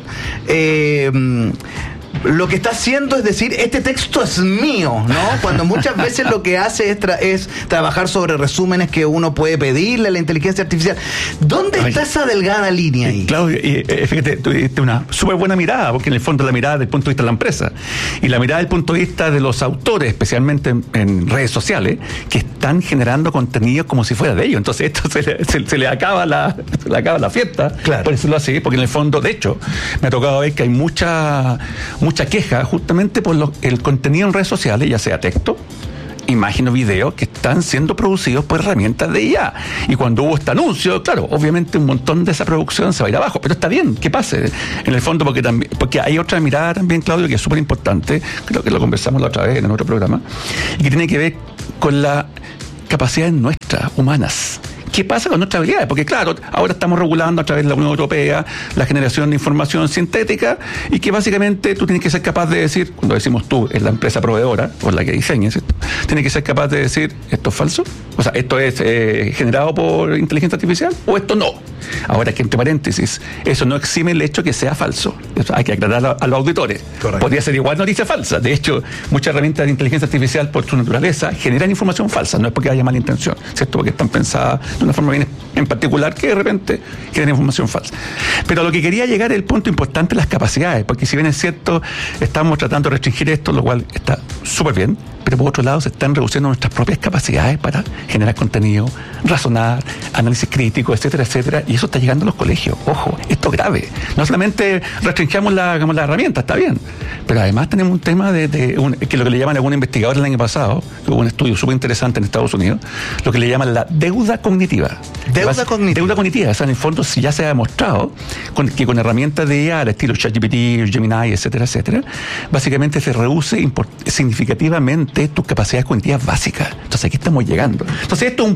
[SPEAKER 2] lo que está haciendo es decir, este texto es mío, ¿no? Cuando muchas veces lo que hace es trabajar sobre resúmenes que uno puede pedirle a la inteligencia artificial. ¿Dónde está esa delgada línea ahí?
[SPEAKER 16] Claudio, fíjate, tuviste una súper buena mirada, porque en el fondo la mirada del punto de vista de la empresa y la mirada del punto de vista de los autores, especialmente en redes sociales, que están generando contenido como si fuera de ellos. Entonces esto se le acaba la fiesta, claro, por decirlo así, porque en el fondo, de hecho, me ha tocado ver que hay mucha queja justamente por el contenido en redes sociales, ya sea texto, imagen o video, que están siendo producidos por herramientas de IA. Y cuando hubo este anuncio, claro, obviamente un montón de esa producción se va a ir abajo, pero está bien que pase, en el fondo, porque hay otra mirada también, Claudio, que es súper importante, creo que lo conversamos la otra vez en otro programa, y que tiene que ver con las capacidades nuestras, humanas. ¿Qué pasa con nuestras habilidades? Porque claro, ahora estamos regulando a través de la Unión Europea la generación de información sintética y que básicamente tú tienes que ser capaz de decir, cuando decimos tú, es la empresa proveedora o la que diseña, ¿cierto? Tienes que ser capaz de decir, ¿esto es falso? O sea, ¿esto es generado por inteligencia artificial o esto no? Ahora que entre paréntesis, eso no exime el hecho que sea falso. Eso hay que aclarar a los auditores. Correcto. Podría ser igual noticia falsa. De hecho, muchas herramientas de inteligencia artificial por su naturaleza generan información falsa. No es porque haya mala intención, ¿cierto? Porque están pensadas de una forma bien en particular que de repente generan información falsa. Pero a lo que quería llegar es el punto importante, las capacidades, porque si bien es cierto, estamos tratando de restringir esto, lo cual está súper bien, pero por otro lado se están reduciendo nuestras propias capacidades para generar contenido, razonar, análisis crítico, etcétera, etcétera, y eso está llegando a los colegios. Ojo, esto es grave. No solamente restringamos la herramienta, está bien, pero además tenemos un tema que lo que le llaman algunos investigadores el año pasado, que hubo un estudio súper interesante en Estados Unidos, lo que le llaman la deuda cognitiva. Deuda cognitiva. O sea, en el fondo ya se ha demostrado que con herramientas de IA, al estilo ChatGPT, Gemini, etcétera, etcétera, básicamente se reduce significativamente tus capacidades cognitivas básicas. Entonces aquí estamos llegando. Entonces esto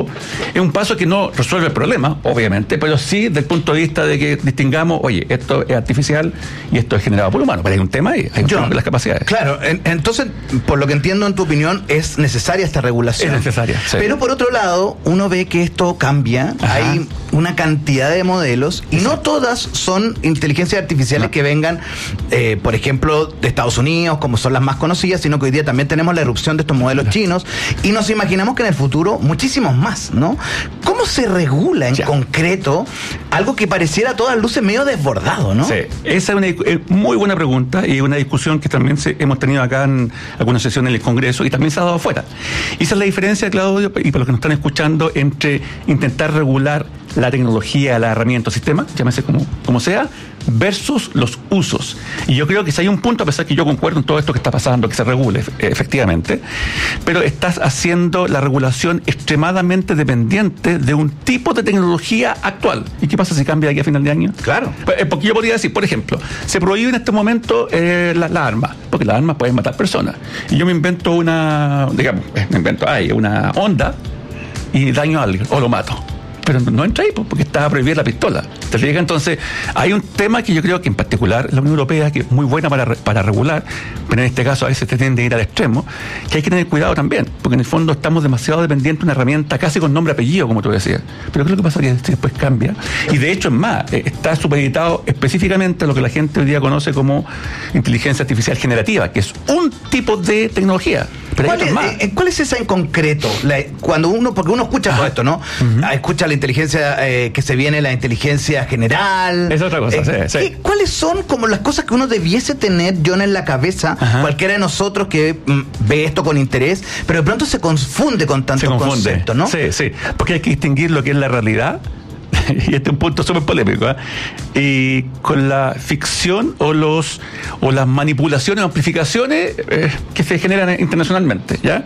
[SPEAKER 16] es un paso que no resuelve el problema, obviamente, pero sí desde el punto de vista de que distingamos, oye, esto es artificial y esto es generado por humano, pero hay un tema ahí, hay un tema de las capacidades.
[SPEAKER 2] Claro, entonces, por lo que entiendo en tu opinión, es necesaria esta regulación.
[SPEAKER 16] Es necesaria, sí.
[SPEAKER 2] Pero por otro lado, uno ve que esto cambia, ajá, hay una cantidad de modelos y no todas son inteligencias artificiales que vengan, por ejemplo, de Estados Unidos, como son las más conocidas, sino que hoy día también tenemos la erupción de estos modelos chinos y nos imaginamos que en el futuro muchísimos más, ¿no? ¿Cómo se regula en concreto algo que pareciera a todas luces medio desbordado, ¿no?
[SPEAKER 16] Sí, esa es una muy buena pregunta y una discusión que también hemos tenido acá en algunas sesiones en el Congreso y también se ha dado afuera. Y esa es la diferencia, Claudio, y para los que nos están escuchando, entre intentar regular la tecnología, la herramienta o sistema, llámese como sea, versus los usos. Y yo creo que si hay un punto, a pesar que yo concuerdo en todo esto que está pasando, que se regule efectivamente, pero estás haciendo la regulación extremadamente dependiente de un tipo de tecnología actual. ¿Y qué pasa si cambia de aquí a final de año?
[SPEAKER 2] Claro.
[SPEAKER 16] Porque yo podría decir, por ejemplo, se prohíbe en este momento las armas, porque las armas pueden matar personas. Y yo me invento una onda y daño a alguien, o lo mato. Pero no entra ahí porque está prohibida la pistola. ¿Te fijas? Entonces, hay un tema que yo creo que en particular la Unión Europea, que es muy buena para regular, pero en este caso a veces te tiende a ir al extremo, que hay que tener cuidado también, porque en el fondo estamos demasiado dependientes de una herramienta casi con nombre y apellido, como tú decías. Pero ¿qué es lo que pasa? Que después cambia. Y de hecho, es más, está supeditado específicamente a lo que la gente hoy día conoce como inteligencia artificial generativa, que es un tipo de tecnología. Pero
[SPEAKER 2] ¿Cuál es esa en concreto? Porque uno escucha todo esto, ¿no? Uh-huh. Escucha la inteligencia que se viene, la inteligencia general.
[SPEAKER 16] Es otra cosa, sí.
[SPEAKER 2] ¿Cuáles son como las cosas que uno debiese tener, John, en la cabeza, cualquiera de nosotros que ve esto con interés, pero de pronto se confunde con tantos conceptos, ¿no?
[SPEAKER 16] Sí, porque hay que distinguir lo que es la realidad y este es un punto súper polémico, y con la ficción o las manipulaciones o amplificaciones que se generan internacionalmente, ¿ya?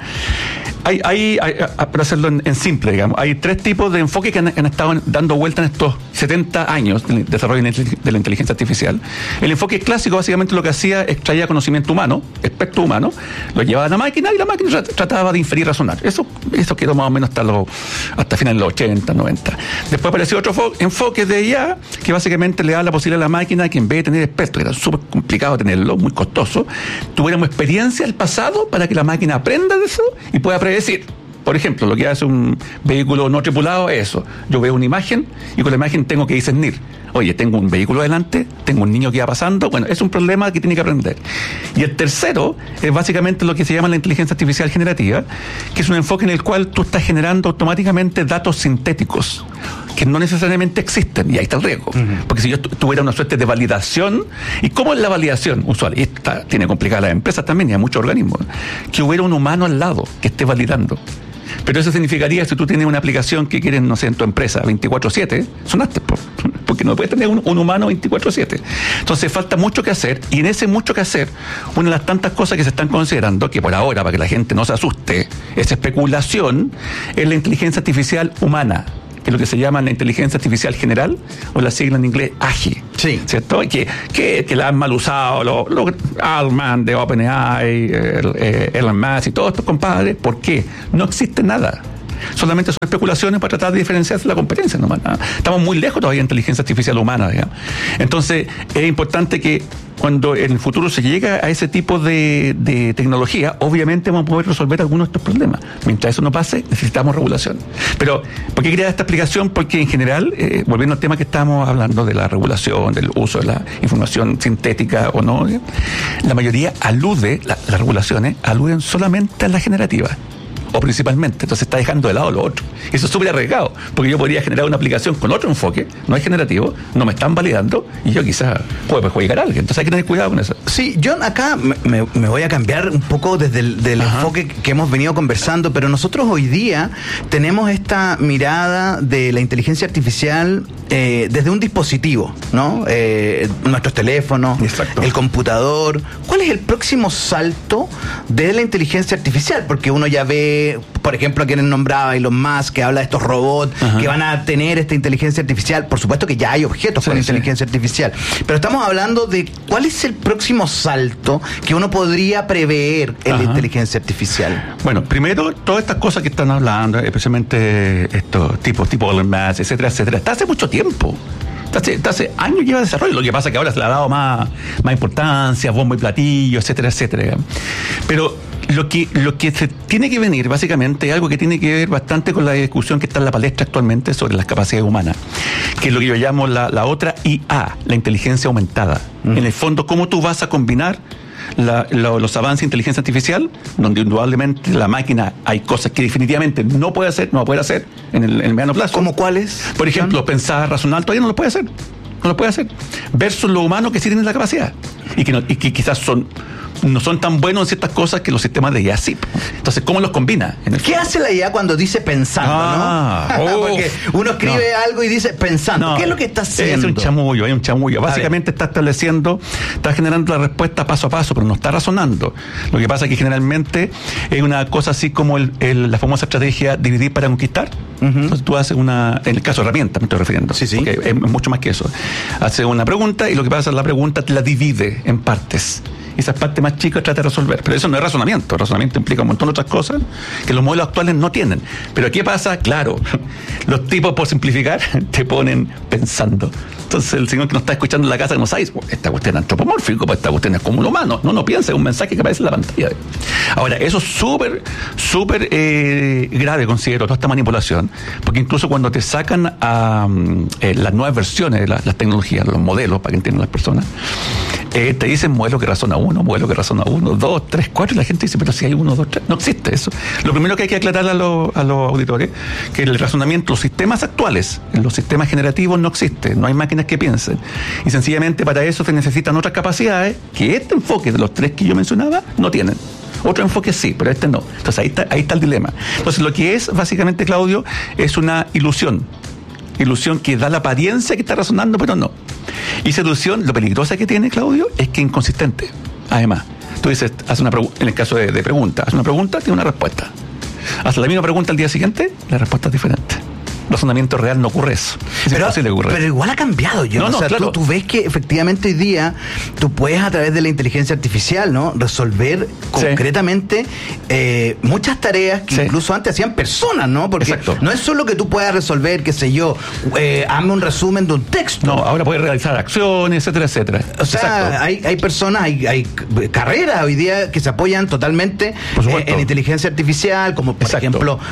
[SPEAKER 16] Para hacerlo en simple, digamos, hay 3 tipos de enfoques que han estado dando vuelta en estos 70 años del desarrollo de la inteligencia artificial. El enfoque clásico básicamente lo que hacía es traía conocimiento humano, espectro humano, lo llevaba a la máquina y la máquina trataba de inferir y razonar. Eso quedó más o menos hasta finales de los 80, 90. Después apareció otro enfoque de IA que básicamente le da la posibilidad a la máquina que en vez de tener expertos, que era súper complicado tenerlo, muy costoso, tuviéramos experiencia del pasado para que la máquina aprenda de eso y pueda predecir. Por ejemplo, lo que hace un vehículo no tripulado es eso. Yo veo una imagen y con la imagen tengo que discernir. Oye, tengo un vehículo adelante, tengo un niño que va pasando. Bueno, es un problema que tiene que aprender. Y el tercero es básicamente lo que se llama la inteligencia artificial generativa, que es un enfoque en el cual tú estás generando automáticamente datos sintéticos que no necesariamente existen, y ahí está el riesgo. Porque si yo tuviera una suerte de validación, ¿y cómo es la validación usual? Y tiene complicada las empresas también, y hay muchos organismos, que hubiera un humano al lado que esté validando. Pero eso significaría, si tú tienes una aplicación que quieres, no sé, en tu empresa 24/7, sonaste, porque no puedes tener un humano 24/7. Entonces falta mucho que hacer, y en ese mucho que hacer, una de las tantas cosas que se están considerando, que por ahora, para que la gente no se asuste, es especulación, es la inteligencia artificial humana, que es lo que se llama la inteligencia artificial general, o la sigla en inglés AGI.
[SPEAKER 2] Sí.
[SPEAKER 16] ¿Cierto? Que la han mal usado los Altman de OpenAI, Elon Musk y todos estos compadres. ¿Por qué? No existe nada. Solamente son especulaciones para tratar de diferenciarse de la competencia nomás. Estamos muy lejos todavía de inteligencia artificial humana, digamos. Entonces, es importante que cuando en el futuro se llega a ese tipo de tecnología, obviamente vamos a poder resolver algunos de estos problemas. Mientras eso no pase, necesitamos regulación. Pero, ¿por qué quería esta explicación? Porque en general, volviendo al tema que estábamos hablando de la regulación, del uso de la información sintética o no, la mayoría las regulaciones aluden solamente a la generativa, o principalmente, entonces está dejando de lado lo otro. Eso es súper arriesgado, porque yo podría generar una aplicación con otro enfoque, no es generativo, no me están validando, y yo quizás puedo perjudicar a alguien. Entonces hay que tener cuidado con eso.
[SPEAKER 2] Sí, yo acá me voy a cambiar un poco desde el enfoque que hemos venido conversando, pero nosotros hoy día tenemos esta mirada de la inteligencia artificial desde un dispositivo, ¿no? Nuestros teléfonos, exacto, el computador. ¿Cuál es el próximo salto de la inteligencia artificial? Porque uno ya ve, por ejemplo, a quienes nombraba Elon Musk, que habla de estos robots que van a tener esta inteligencia artificial. Por supuesto que ya hay objetos con inteligencia artificial, pero estamos hablando de cuál es el próximo salto que uno podría prever en la inteligencia artificial.
[SPEAKER 16] Bueno, primero, todas estas cosas que están hablando, especialmente estos tipo Elon Musk, etcétera, está hace mucho tiempo. Hace años lleva desarrollo. Lo que pasa es que ahora se le ha dado más importancia, bombo y platillo, etcétera. Pero lo que se tiene que venir básicamente es algo que tiene que ver bastante con la discusión que está en la palestra actualmente sobre las capacidades humanas, que es lo que yo llamo la otra IA, la inteligencia aumentada. En el fondo, ¿cómo tú vas a combinar los avances de inteligencia artificial, donde indudablemente la máquina hay cosas que definitivamente no va a poder hacer en el mediano plazo?
[SPEAKER 2] ¿Cómo cuáles?
[SPEAKER 16] Por ejemplo, pensar, razonar, todavía no lo puede hacer. Versus lo humano que sí tiene la capacidad. Y que quizás no son tan buenos en ciertas cosas que los sistemas de IA sí. Entonces, ¿cómo los combina?
[SPEAKER 2] ¿Qué hace la IA cuando dice pensando, porque uno escribe algo y dice pensando. ¿Qué es lo que está haciendo?
[SPEAKER 16] Hay un chamullo. Básicamente está generando la respuesta paso a paso, pero no está razonando. Lo que pasa es que generalmente es una cosa así como la famosa estrategia dividir para conquistar. Entonces tú haces en el caso de herramientas me estoy refiriendo.
[SPEAKER 2] Sí.
[SPEAKER 16] Porque es mucho más que eso. Hace una pregunta y lo que pasa es que la pregunta te la divide en partes. Y esas partes más chicas trata de resolver. Pero eso no es razonamiento. El razonamiento implica un montón de otras cosas que los modelos actuales no tienen. Pero ¿qué pasa? Claro, los tipos, por simplificar, te ponen pensando. Entonces el señor que nos está escuchando en la casa no sabe, esta cuestión es antropomórfico, pues esta cuestión es como un humano. No piensa, es un mensaje que aparece en la pantalla. Ahora, eso es súper grave, considero, toda esta manipulación, porque incluso cuando te sacan a las nuevas versiones de las tecnologías, los modelos, para que entiendan las personas, te dicen modelo que razona 1, 2, 3, 4, y la gente dice, pero si hay 1, 2, 3, no existe eso. Lo primero que hay que aclarar a los auditores, que el razonamiento, los sistemas actuales, los sistemas generativos no existen, no hay máquinas que piensen, y sencillamente para eso se necesitan otras capacidades que este enfoque de los 3 que yo mencionaba no tienen. Otro enfoque sí, pero este no. Entonces ahí está el dilema. Entonces lo que es básicamente, Claudio, es una ilusión. Ilusión que da la apariencia que está razonando, pero no. Y esa ilusión, lo peligrosa que tiene, Claudio, es que es inconsistente. Además, tú dices, hace una en el caso de pregunta, hace una pregunta, tiene una respuesta. Hace la misma pregunta al día siguiente, la respuesta es diferente. Razonamiento real no ocurre eso.
[SPEAKER 2] Pero igual ha cambiado, yo.
[SPEAKER 16] No, claro.
[SPEAKER 2] Tú ves que efectivamente hoy día tú puedes a través de la inteligencia artificial, ¿no?, resolver concretamente muchas tareas que incluso antes hacían personas, ¿no? Porque no es solo que tú puedas resolver, qué sé yo, hazme un resumen de un texto.
[SPEAKER 16] No, ahora puedes realizar acciones, etcétera, etcétera.
[SPEAKER 2] O sea, hay personas, hay carreras hoy día que se apoyan totalmente en inteligencia artificial, como por ejemplo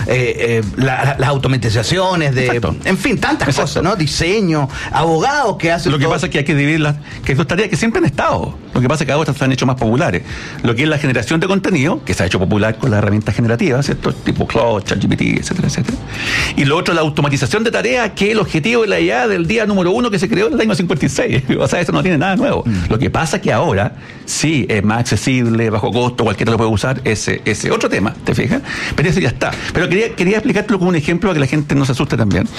[SPEAKER 2] las automatizaciones en fin, tantas cosas, ¿no? Diseño, abogados que hacen.
[SPEAKER 16] Lo que pasa es que hay que dividirlas, que son tareas que siempre han estado. Lo que pasa es que ahora se han hecho más populares. Lo que es la generación de contenido, que se ha hecho popular con las herramientas generativas, ¿cierto? Tipo Claude, ChatGPT, etcétera, etcétera. Y lo otro, la automatización de tareas, que es el objetivo de la IA del día número 1 que se creó en el año 56. O sea, eso no tiene nada nuevo. Lo que pasa es que ahora sí es más accesible, bajo costo, cualquiera lo puede usar, ese otro tema, ¿te fijas? Pero eso ya está. Pero quería explicártelo con un ejemplo para que la gente no se asuste también.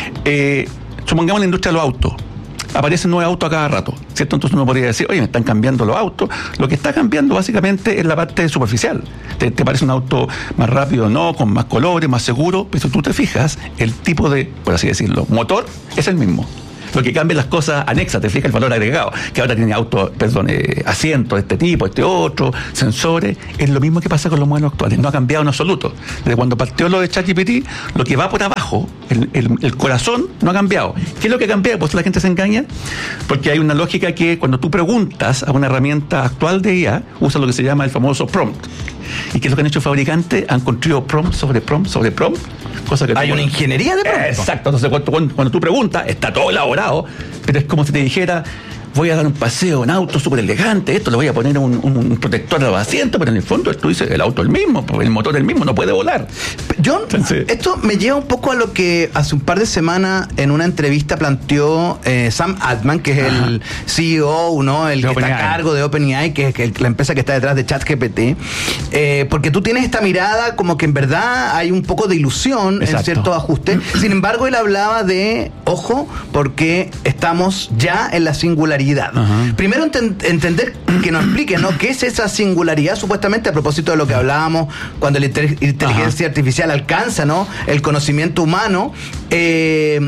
[SPEAKER 16] Supongamos la industria de los autos. Aparecen nuevos autos a cada rato, ¿cierto? Entonces uno podría decir, oye, me están cambiando los autos. Lo que está cambiando básicamente es la parte superficial. Te parece un auto más rápido, no, con más colores, más seguro, pero si tú te fijas, el tipo de, por así decirlo, motor es el mismo. Lo que cambia las cosas anexas, te fijas el valor agregado, que ahora tiene asientos de este tipo, este otro, sensores. Es lo mismo que pasa con los modelos actuales, no ha cambiado en absoluto. Desde cuando partió lo de ChatGPT, lo que va por abajo, el corazón, no ha cambiado. ¿Qué es lo que cambia? Pues la gente se engaña, porque hay una lógica que cuando tú preguntas a una herramienta actual de IA, usa lo que se llama el famoso prompt. ¿Y qué es lo que han hecho los fabricantes? Han construido prompt sobre prompt sobre prompt. Cosa que
[SPEAKER 2] hay una ingeniería de prompt.
[SPEAKER 16] Exacto. Entonces, cuando tú preguntas, está todo elaborado, pero es como si te dijera, voy a dar un paseo en auto súper elegante, esto le voy a poner un protector a los asientos, pero en el fondo tú dices, el auto es el mismo, el motor es el mismo, no puede volar.
[SPEAKER 2] John, esto me lleva un poco a lo que hace un par de semanas en una entrevista planteó Sam Altman, que es el CEO, ¿no? El que está a cargo de OpenAI, que es la empresa que está detrás de ChatGPT, porque tú tienes esta mirada como que en verdad hay un poco de ilusión en ciertos ajustes. Sin embargo, él hablaba de, ojo, porque estamos ya en la singularidad. Primero entender, que nos explique, ¿no?, qué es esa singularidad supuestamente a propósito de lo que hablábamos cuando la inteligencia artificial alcanza, ¿no?, el conocimiento humano. ¿Qué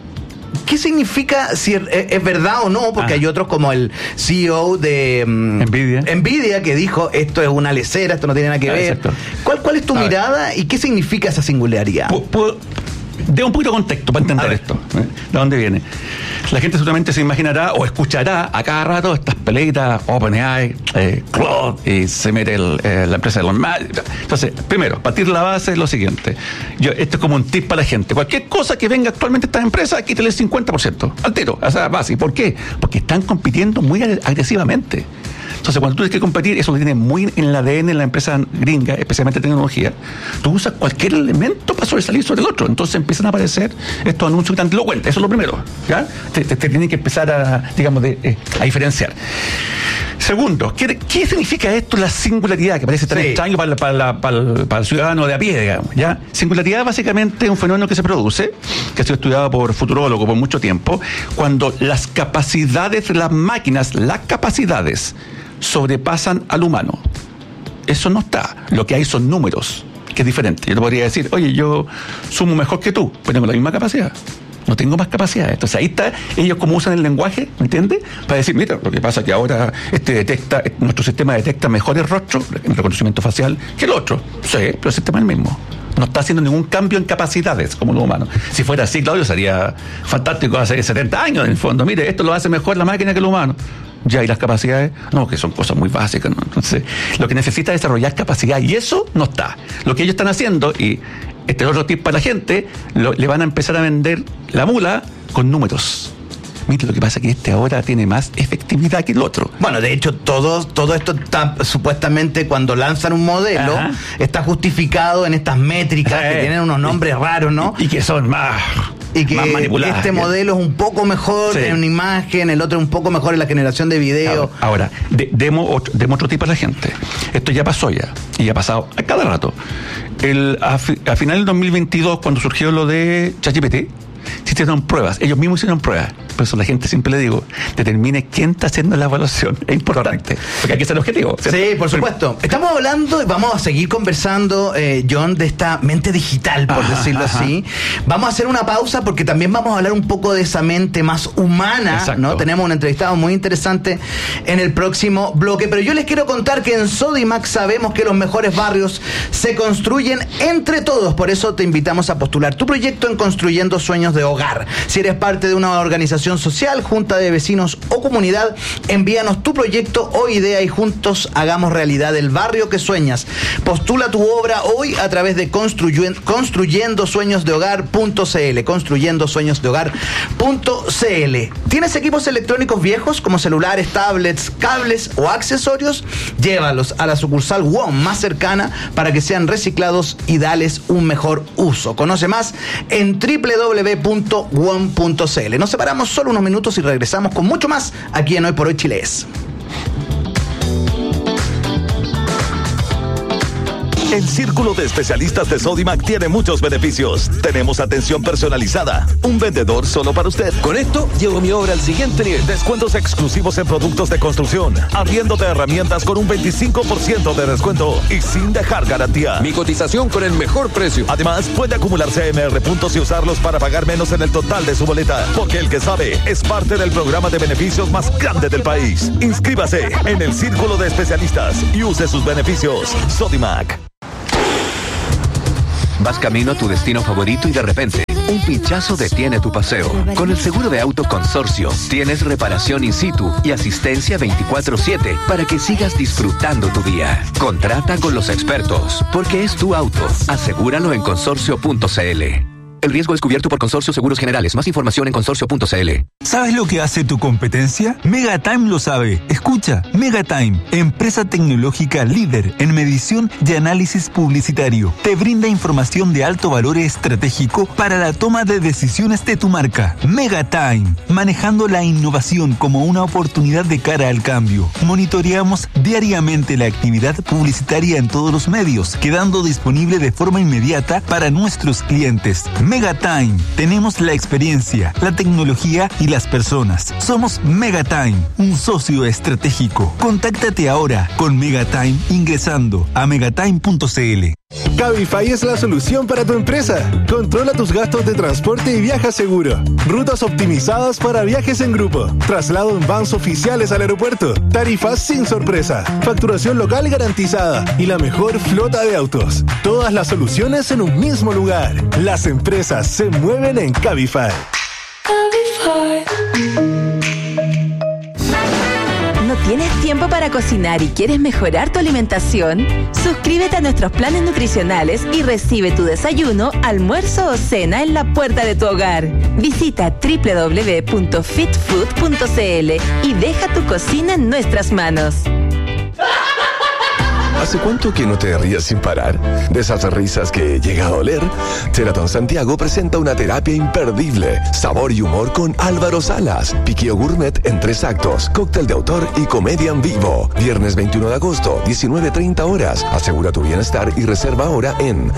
[SPEAKER 2] significa, si es verdad o no? Porque hay otros como el CEO de Nvidia que dijo, esto es una lecera, esto no tiene nada que ver. ¿Cuál es tu mirada y qué significa esa singularidad?
[SPEAKER 16] De un poquito de contexto para entender esto, ¿de dónde viene? La gente seguramente se imaginará o escuchará a cada rato estas peleitas, OpenAI, Claude, y se mete la empresa de Elon Musk. Entonces, primero, partir la base es lo siguiente. Esto es como un tip para la gente. Cualquier cosa que venga actualmente a estas empresas, quítale el 50%, al tiro, a esa base. ¿Por qué? Porque están compitiendo muy agresivamente. Entonces, cuando tú tienes que competir, eso lo tienes muy en el ADN en la empresa gringa, especialmente tecnología, tú usas cualquier elemento para sobresalir sobre el otro. Entonces empiezan a aparecer estos anuncios tan elocuentes. Eso es lo primero, ¿ya? Te tienen que empezar a, digamos, a diferenciar. Segundo, ¿qué significa esto, la singularidad, que parece tan extraño para el ciudadano de a pie, digamos, ¿ya? Singularidad básicamente es un fenómeno que se produce, que ha sido estudiado por futurólogos por mucho tiempo, cuando las capacidades de las máquinas, sobrepasan al humano. Eso no está. Lo que hay son números, que es diferente. Yo te podría decir, oye, yo sumo mejor que tú, pero tengo la misma capacidad. No tengo más capacidad. Entonces ahí está, ellos como usan el lenguaje, ¿me entiendes? Para decir, mira, lo que pasa es que ahora nuestro sistema detecta mejores rostros, el reconocimiento facial, que el otro. Sí, pero el sistema es el mismo. No está haciendo ningún cambio en capacidades como los humanos. Si fuera así, Claudio, sería fantástico hace 70 años en el fondo. Mire, esto lo hace mejor la máquina que el humano. Ya, y las capacidades, no, que son cosas muy básicas, ¿no? Entonces, lo que necesita es desarrollar capacidad, y eso no está. Lo que ellos están haciendo, y este es otro tip para la gente, le van a empezar a vender la mula con números. Mire, lo que pasa es que este ahora tiene más efectividad que el otro.
[SPEAKER 2] Bueno, de hecho, todo esto está, supuestamente, cuando lanzan un modelo, está justificado en estas métricas que tienen unos nombres raros, ¿no?
[SPEAKER 16] Y que son más...
[SPEAKER 2] Y que este modelo es un poco mejor en una imagen, el otro un poco mejor en la generación de video.
[SPEAKER 16] Ahora, demos otro tipo a la gente. Esto ya pasó y ha pasado a cada rato. A final del 2022, cuando surgió lo de ChatGPT, se hicieron pruebas, ellos mismos hicieron pruebas. Por eso la gente siempre le digo, determine quién está haciendo la evaluación. Es importante, porque hay que ser objetivo, ¿cierto?
[SPEAKER 2] Sí, por supuesto. Estamos hablando y vamos a seguir conversando, John, de esta mente digital, por decirlo así. Vamos a hacer una pausa porque también vamos a hablar un poco de esa mente más humana, ¿no? Tenemos un entrevistado muy interesante en el próximo bloque, pero yo les quiero contar que en Sodimac sabemos que los mejores barrios se construyen entre todos. Por eso te invitamos a postular tu proyecto en Construyendo Sueños de Hogar. Si eres parte de una organización social, junta de vecinos o comunidad, envíanos tu proyecto o idea y juntos hagamos realidad el barrio que sueñas. Postula tu obra hoy a través de construyendosueñosdehogar.cl. construyendosueñosdehogar.cl. ¿Tienes equipos electrónicos viejos como celulares, tablets, cables o accesorios? Llévalos a la sucursal WOM más cercana para que sean reciclados y dales un mejor uso. Conoce más en www.wom.cl. Nos separamos solo unos minutos y regresamos con mucho más aquí en Hoy por Hoy Chile Es.
[SPEAKER 4] El Círculo de Especialistas de Sodimac tiene muchos beneficios. Tenemos atención personalizada, un vendedor solo para usted.
[SPEAKER 17] Con esto, llevo mi obra al siguiente nivel.
[SPEAKER 4] Descuentos exclusivos en productos de construcción, arriendo de herramientas con un 25% de descuento y sin dejar garantía.
[SPEAKER 17] Mi cotización con el mejor precio.
[SPEAKER 4] Además, puede acumular CMR puntos y usarlos para pagar menos en el total de su boleta. Porque el que sabe es parte del programa de beneficios más grande del país. Inscríbase en el Círculo de Especialistas y use sus beneficios. Sodimac.
[SPEAKER 5] Vas camino a tu destino favorito y de repente un pinchazo detiene tu paseo. Con el seguro de auto Consorcio tienes reparación in situ y asistencia 24/7 para que sigas disfrutando tu día. Contrata con los expertos, porque es tu auto. Asegúralo en consorcio.cl. El riesgo es cubierto por Consorcio Seguros Generales. Más información en consorcio.cl.
[SPEAKER 18] ¿Sabes lo que hace tu competencia? Megatime lo sabe. Escucha, Megatime, empresa tecnológica líder en medición y análisis publicitario. Te brinda información de alto valor estratégico para la toma de decisiones de tu marca. Megatime, manejando la innovación como una oportunidad de cara al cambio. Monitoreamos diariamente la actividad publicitaria en todos los medios, quedando disponible de forma inmediata para nuestros clientes. Megatime. Tenemos la experiencia, la tecnología y las personas. Somos Megatime, un socio estratégico. Contáctate ahora con Megatime ingresando a megatime.cl.
[SPEAKER 19] Cabify es la solución para tu empresa. Controla tus gastos de transporte y viaja seguro. Rutas optimizadas para viajes en grupo. Traslado en vans oficiales al aeropuerto. Tarifas sin sorpresa. Facturación local garantizada. Y la mejor flota de autos. Todas las soluciones en un mismo lugar. Las empresas se mueven en Cabify.
[SPEAKER 12] ¿No tienes tiempo para cocinar y quieres mejorar tu alimentación? Suscríbete a nuestros planes nutricionales y recibe tu desayuno, almuerzo o cena en la puerta de tu hogar. Visita www.fitfood.cl y deja tu cocina en nuestras manos.
[SPEAKER 10] ¿Hace cuánto que no te rías sin parar? De esas risas que llega a doler. Sheraton Santiago presenta una terapia imperdible. Sabor y humor con Álvaro Salas. Piqueo gourmet en 3 actos. Cóctel de autor y comedia en vivo. Viernes 21 de agosto, 19:30 horas. Asegura tu bienestar y reserva ahora en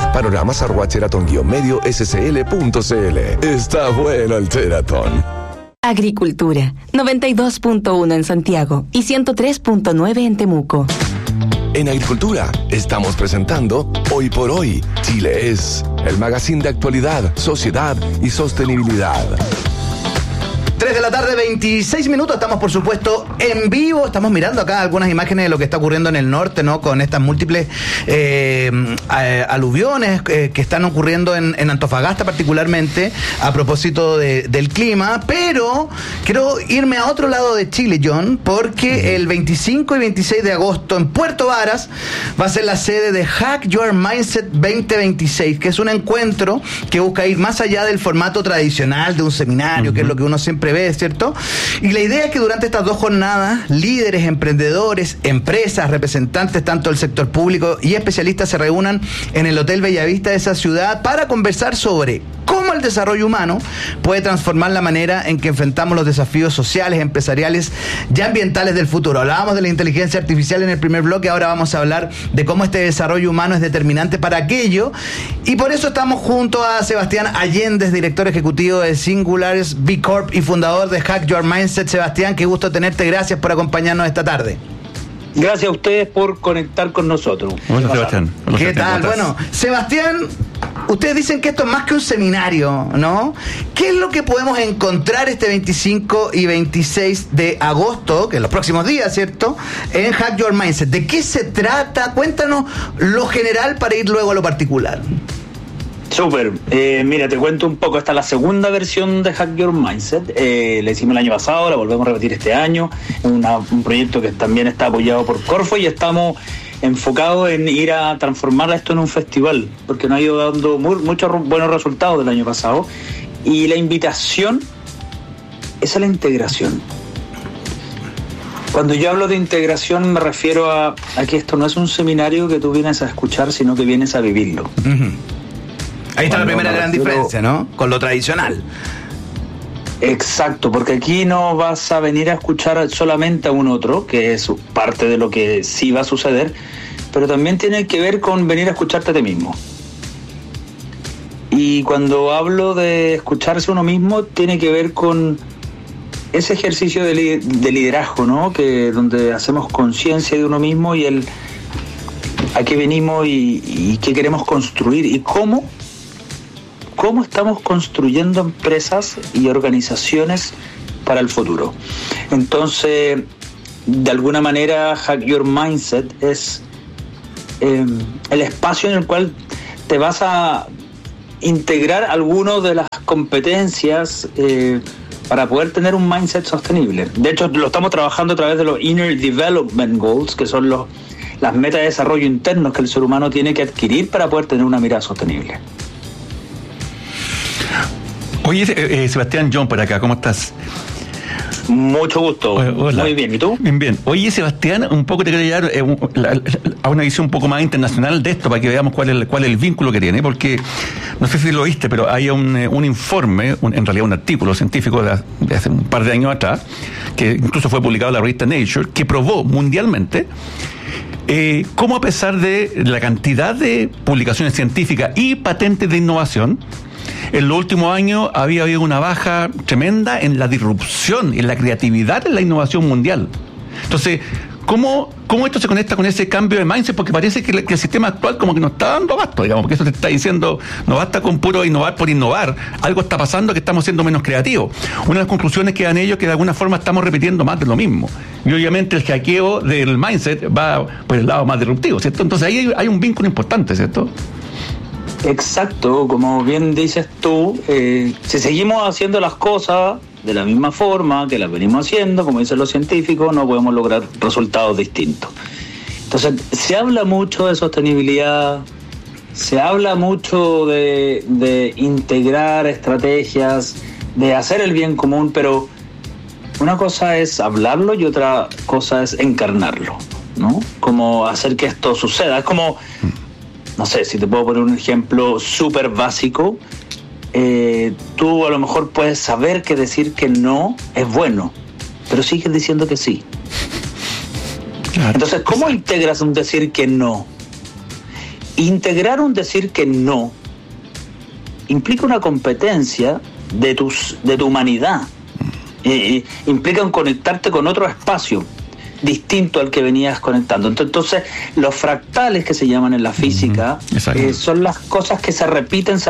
[SPEAKER 10] panoramas@sheraton-medio-scl.cl. Está bueno el Sheraton.
[SPEAKER 12] Agricultura, 92.1 en Santiago y 103.9 en Temuco.
[SPEAKER 10] En Agricultura estamos presentando Hoy por Hoy Chile Es, el magazine de actualidad, sociedad y sostenibilidad.
[SPEAKER 2] 3 de la tarde, 26 minutos. Estamos, por supuesto, en vivo. Estamos mirando acá algunas imágenes de lo que está ocurriendo en el norte, ¿no? Con estas múltiples aluviones que están ocurriendo en Antofagasta, particularmente, a propósito del clima. Pero quiero irme a otro lado de Chile, John, porque el 25 y 26 de agosto en Puerto Varas va a ser la sede de Hack Your Mindset 2026, que es un encuentro que busca ir más allá del formato tradicional de un seminario, que es lo que uno siempre
[SPEAKER 3] prevé, ¿cierto? Y la idea es que durante estas 2 jornadas, líderes, emprendedores, empresas, representantes tanto del sector público y especialistas se reúnan en el Hotel Bellavista de esa ciudad para conversar sobre cómo el desarrollo humano puede transformar la manera en que enfrentamos los desafíos sociales, empresariales y ambientales del futuro. Hablábamos de la inteligencia artificial en el primer bloque, ahora vamos a hablar de cómo este desarrollo humano es determinante para aquello, y por eso estamos junto a Sebastián Allende, director ejecutivo de Singularis B Corp y fundador de Hack Your Mindset. Sebastián, qué gusto tenerte, gracias por acompañarnos esta tarde.
[SPEAKER 20] Gracias a ustedes por conectar con nosotros.
[SPEAKER 16] Hola, Sebastián. Hola,
[SPEAKER 3] ¿Qué tal? Bueno, Sebastián, ustedes dicen que esto es más que un seminario, ¿no? ¿Qué es lo que podemos encontrar este 25 y 26 de agosto, que en los próximos días, ¿cierto?, en Hack Your Mindset? ¿De qué se trata? Cuéntanos lo general para ir luego a lo particular.
[SPEAKER 20] Súper. Mira, te cuento un poco. Esta es la segunda versión de Hack Your Mindset. La hicimos el año pasado, la volvemos a repetir este año. Es un proyecto que también está apoyado por Corfo y estamos enfocados en ir a transformar esto en un festival, porque nos ha ido dando muchos buenos resultados del año pasado. Y la invitación es a la integración. Cuando yo hablo de integración me refiero a que esto no es un seminario que tú vienes a escuchar, sino que vienes a vivirlo.
[SPEAKER 3] Uh-huh. Ahí está la primera gran diferencia, ¿no? Con lo tradicional.
[SPEAKER 20] Exacto, porque aquí no vas a venir a escuchar solamente a un otro, que es parte de lo que sí va a suceder, pero también tiene que ver con venir a escucharte a ti mismo. Y cuando hablo de escucharse uno mismo, tiene que ver con ese ejercicio de liderazgo, ¿no? Que donde hacemos conciencia de uno mismo y a qué venimos y qué queremos construir y cómo estamos construyendo empresas y organizaciones para el futuro. Entonces, de alguna manera, Hack Your Mindset es el espacio en el cual te vas a integrar algunas de las competencias para poder tener un mindset sostenible. De hecho, lo estamos trabajando a través de los Inner Development Goals, que son las metas de desarrollo internos que el ser humano tiene que adquirir para poder tener una mirada sostenible.
[SPEAKER 16] Oye, Sebastián, John por acá, ¿cómo estás?
[SPEAKER 20] Mucho gusto.
[SPEAKER 16] Hola.
[SPEAKER 20] Muy bien, ¿y tú?
[SPEAKER 16] Bien. Oye, Sebastián, un poco te quería llevar a una visión un poco más internacional de esto, para que veamos cuál es el vínculo que tiene, porque no sé si lo viste, pero hay un informe, en realidad un artículo científico de hace un par de años atrás, que incluso fue publicado en la revista Nature, que probó mundialmente cómo, a pesar de la cantidad de publicaciones científicas y patentes de innovación, en los últimos años había habido una baja tremenda en la disrupción, en la creatividad, en la innovación mundial. Entonces, ¿cómo esto se conecta con ese cambio de mindset? Porque parece que el sistema actual como que no está dando abasto, digamos, porque eso te está diciendo, no basta con puro innovar por innovar, algo está pasando que estamos siendo menos creativos. Una de las conclusiones que dan ellos es que de alguna forma estamos repitiendo más de lo mismo. Y obviamente el hackeo del mindset va por el lado más disruptivo, ¿cierto? Entonces ahí hay un vínculo importante, ¿cierto?
[SPEAKER 20] Exacto, como bien dices tú, si seguimos haciendo las cosas de la misma forma que las venimos haciendo, como dicen los científicos, no podemos lograr resultados distintos. Entonces, se habla mucho de sostenibilidad, se habla mucho de integrar estrategias, de hacer el bien común, pero una cosa es hablarlo y otra cosa es encarnarlo, ¿no? Como hacer que esto suceda. Es como, no sé, si te puedo poner un ejemplo súper básico, tú a lo mejor puedes saber que decir que no es bueno, pero sigues diciendo que sí. Claro. Entonces, ¿cómo integras un decir que no? Integrar un decir que no implica una competencia de tu humanidad, implica un conectarte con otro espacio distinto al que venías conectando. Entonces, los fractales que se llaman en la física son las cosas que se repiten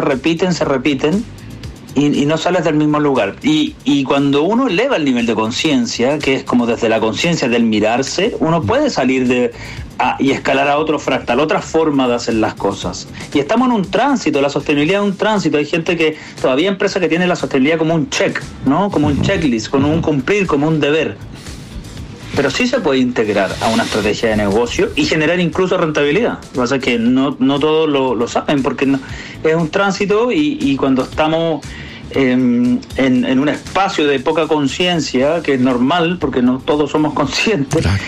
[SPEAKER 20] y no sales del mismo lugar. Y cuando uno eleva el nivel de conciencia, que es como desde la conciencia del mirarse, uno puede salir y escalar a otro fractal, otra forma de hacer las cosas. Y estamos en un tránsito, la sostenibilidad es un tránsito. Hay gente que, todavía empresas que tienen la sostenibilidad como un check, ¿no? Como un checklist, como un cumplir, como un deber. Pero sí se puede integrar a una estrategia de negocio y generar incluso rentabilidad. Lo que pasa es que no todos lo saben, porque es un tránsito y cuando estamos en un espacio de poca conciencia, que es normal, porque no todos somos conscientes, claro.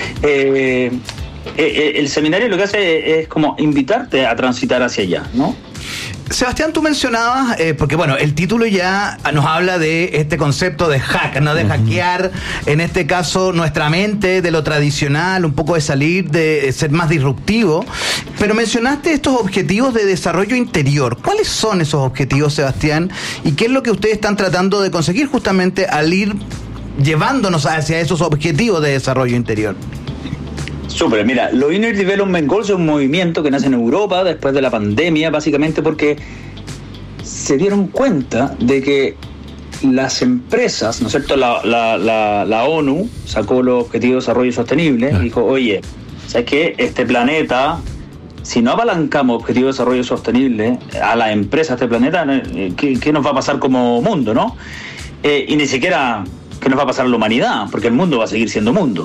[SPEAKER 20] El seminario lo que hace es como invitarte a transitar hacia allá, ¿no?
[SPEAKER 2] Sebastián, tú mencionabas, porque bueno, el título ya nos habla de este concepto de hack, ¿no? De hackear, en este caso, nuestra mente de lo tradicional, un poco de salir, de ser más disruptivo, pero mencionaste estos objetivos de desarrollo interior. ¿Cuáles son esos objetivos, Sebastián? ¿Y qué es lo que ustedes están tratando de conseguir justamente al ir llevándonos hacia esos objetivos de desarrollo interior?
[SPEAKER 20] Súper, mira, los Inner Development Goals es un movimiento que nace en Europa después de la pandemia, básicamente porque se dieron cuenta de que las empresas, ¿no es cierto? La ONU sacó los Objetivos de Desarrollo Sostenible y dijo, oye, ¿sabes qué? Este planeta, si no apalancamos Objetivos de Desarrollo Sostenible a las empresas de este planeta, ¿qué nos va a pasar como mundo, no? Y ni siquiera qué nos va a pasar a la humanidad, porque el mundo va a seguir siendo mundo.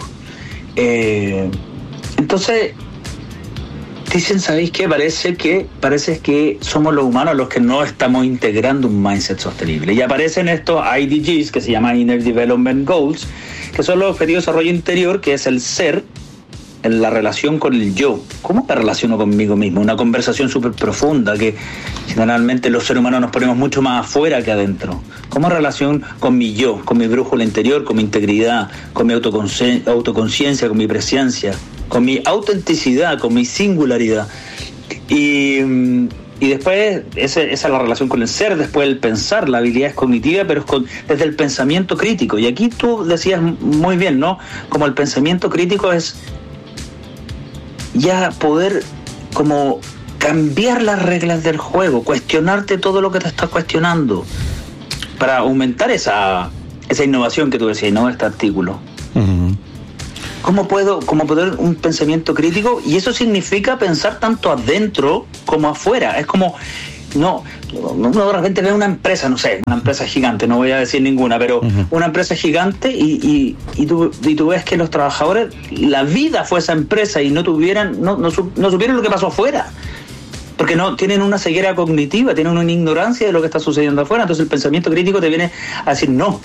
[SPEAKER 20] Entonces dicen, ¿sabéis qué? Parece que somos los humanos los que no estamos integrando un mindset sostenible, y aparecen estos IDGs que se llaman Inner Development Goals, que son los objetivos de desarrollo interior, que es el ser en la relación con el yo. ¿Cómo me relaciono conmigo mismo? Una conversación súper profunda que generalmente los seres humanos nos ponemos mucho más afuera que adentro. ¿Cómo relación con mi yo, con mi brújula interior, con mi integridad, con mi autoconciencia, con mi presencia, con mi autenticidad, con mi singularidad? Y después esa es la relación con el ser, después el pensar, la habilidad es cognitiva, pero es desde el pensamiento crítico. Y aquí tú decías muy bien, ¿no? Como el pensamiento crítico es ya poder como cambiar las reglas del juego, cuestionarte todo lo que te estás cuestionando, para aumentar esa innovación que tú decías, ¿no? Este artículo. Uh-huh. ¿Cómo puedo un pensamiento crítico? Y eso significa pensar tanto adentro como afuera. Es como, no de repente ve una empresa, no sé, una empresa gigante, no voy a decir ninguna, pero una empresa gigante y tú ves que los trabajadores, la vida fue esa empresa y no supieron lo que pasó afuera. Porque no tienen una ceguera cognitiva, tienen una ignorancia de lo que está sucediendo afuera. Entonces el pensamiento crítico te viene a decir, no,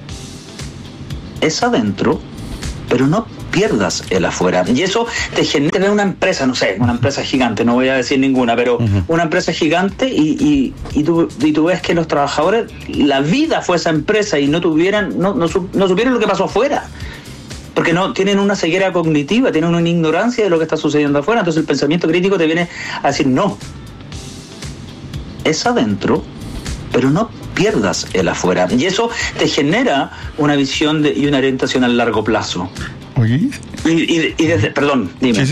[SPEAKER 20] es adentro, pero no pierdas el afuera. Y eso te genera una empresa, no sé, una empresa gigante, no voy a decir ninguna, pero una empresa gigante y tú ves que los trabajadores, la vida fue esa empresa y no supieron lo que pasó afuera. Porque no tienen una ceguera cognitiva, tienen una ignorancia de lo que está sucediendo afuera. Entonces el pensamiento crítico te viene a decir, no, es adentro, pero no pierdas el afuera. Y eso te genera una visión y una orientación a largo plazo.
[SPEAKER 16] Oye.
[SPEAKER 20] Perdón, dime. Sí.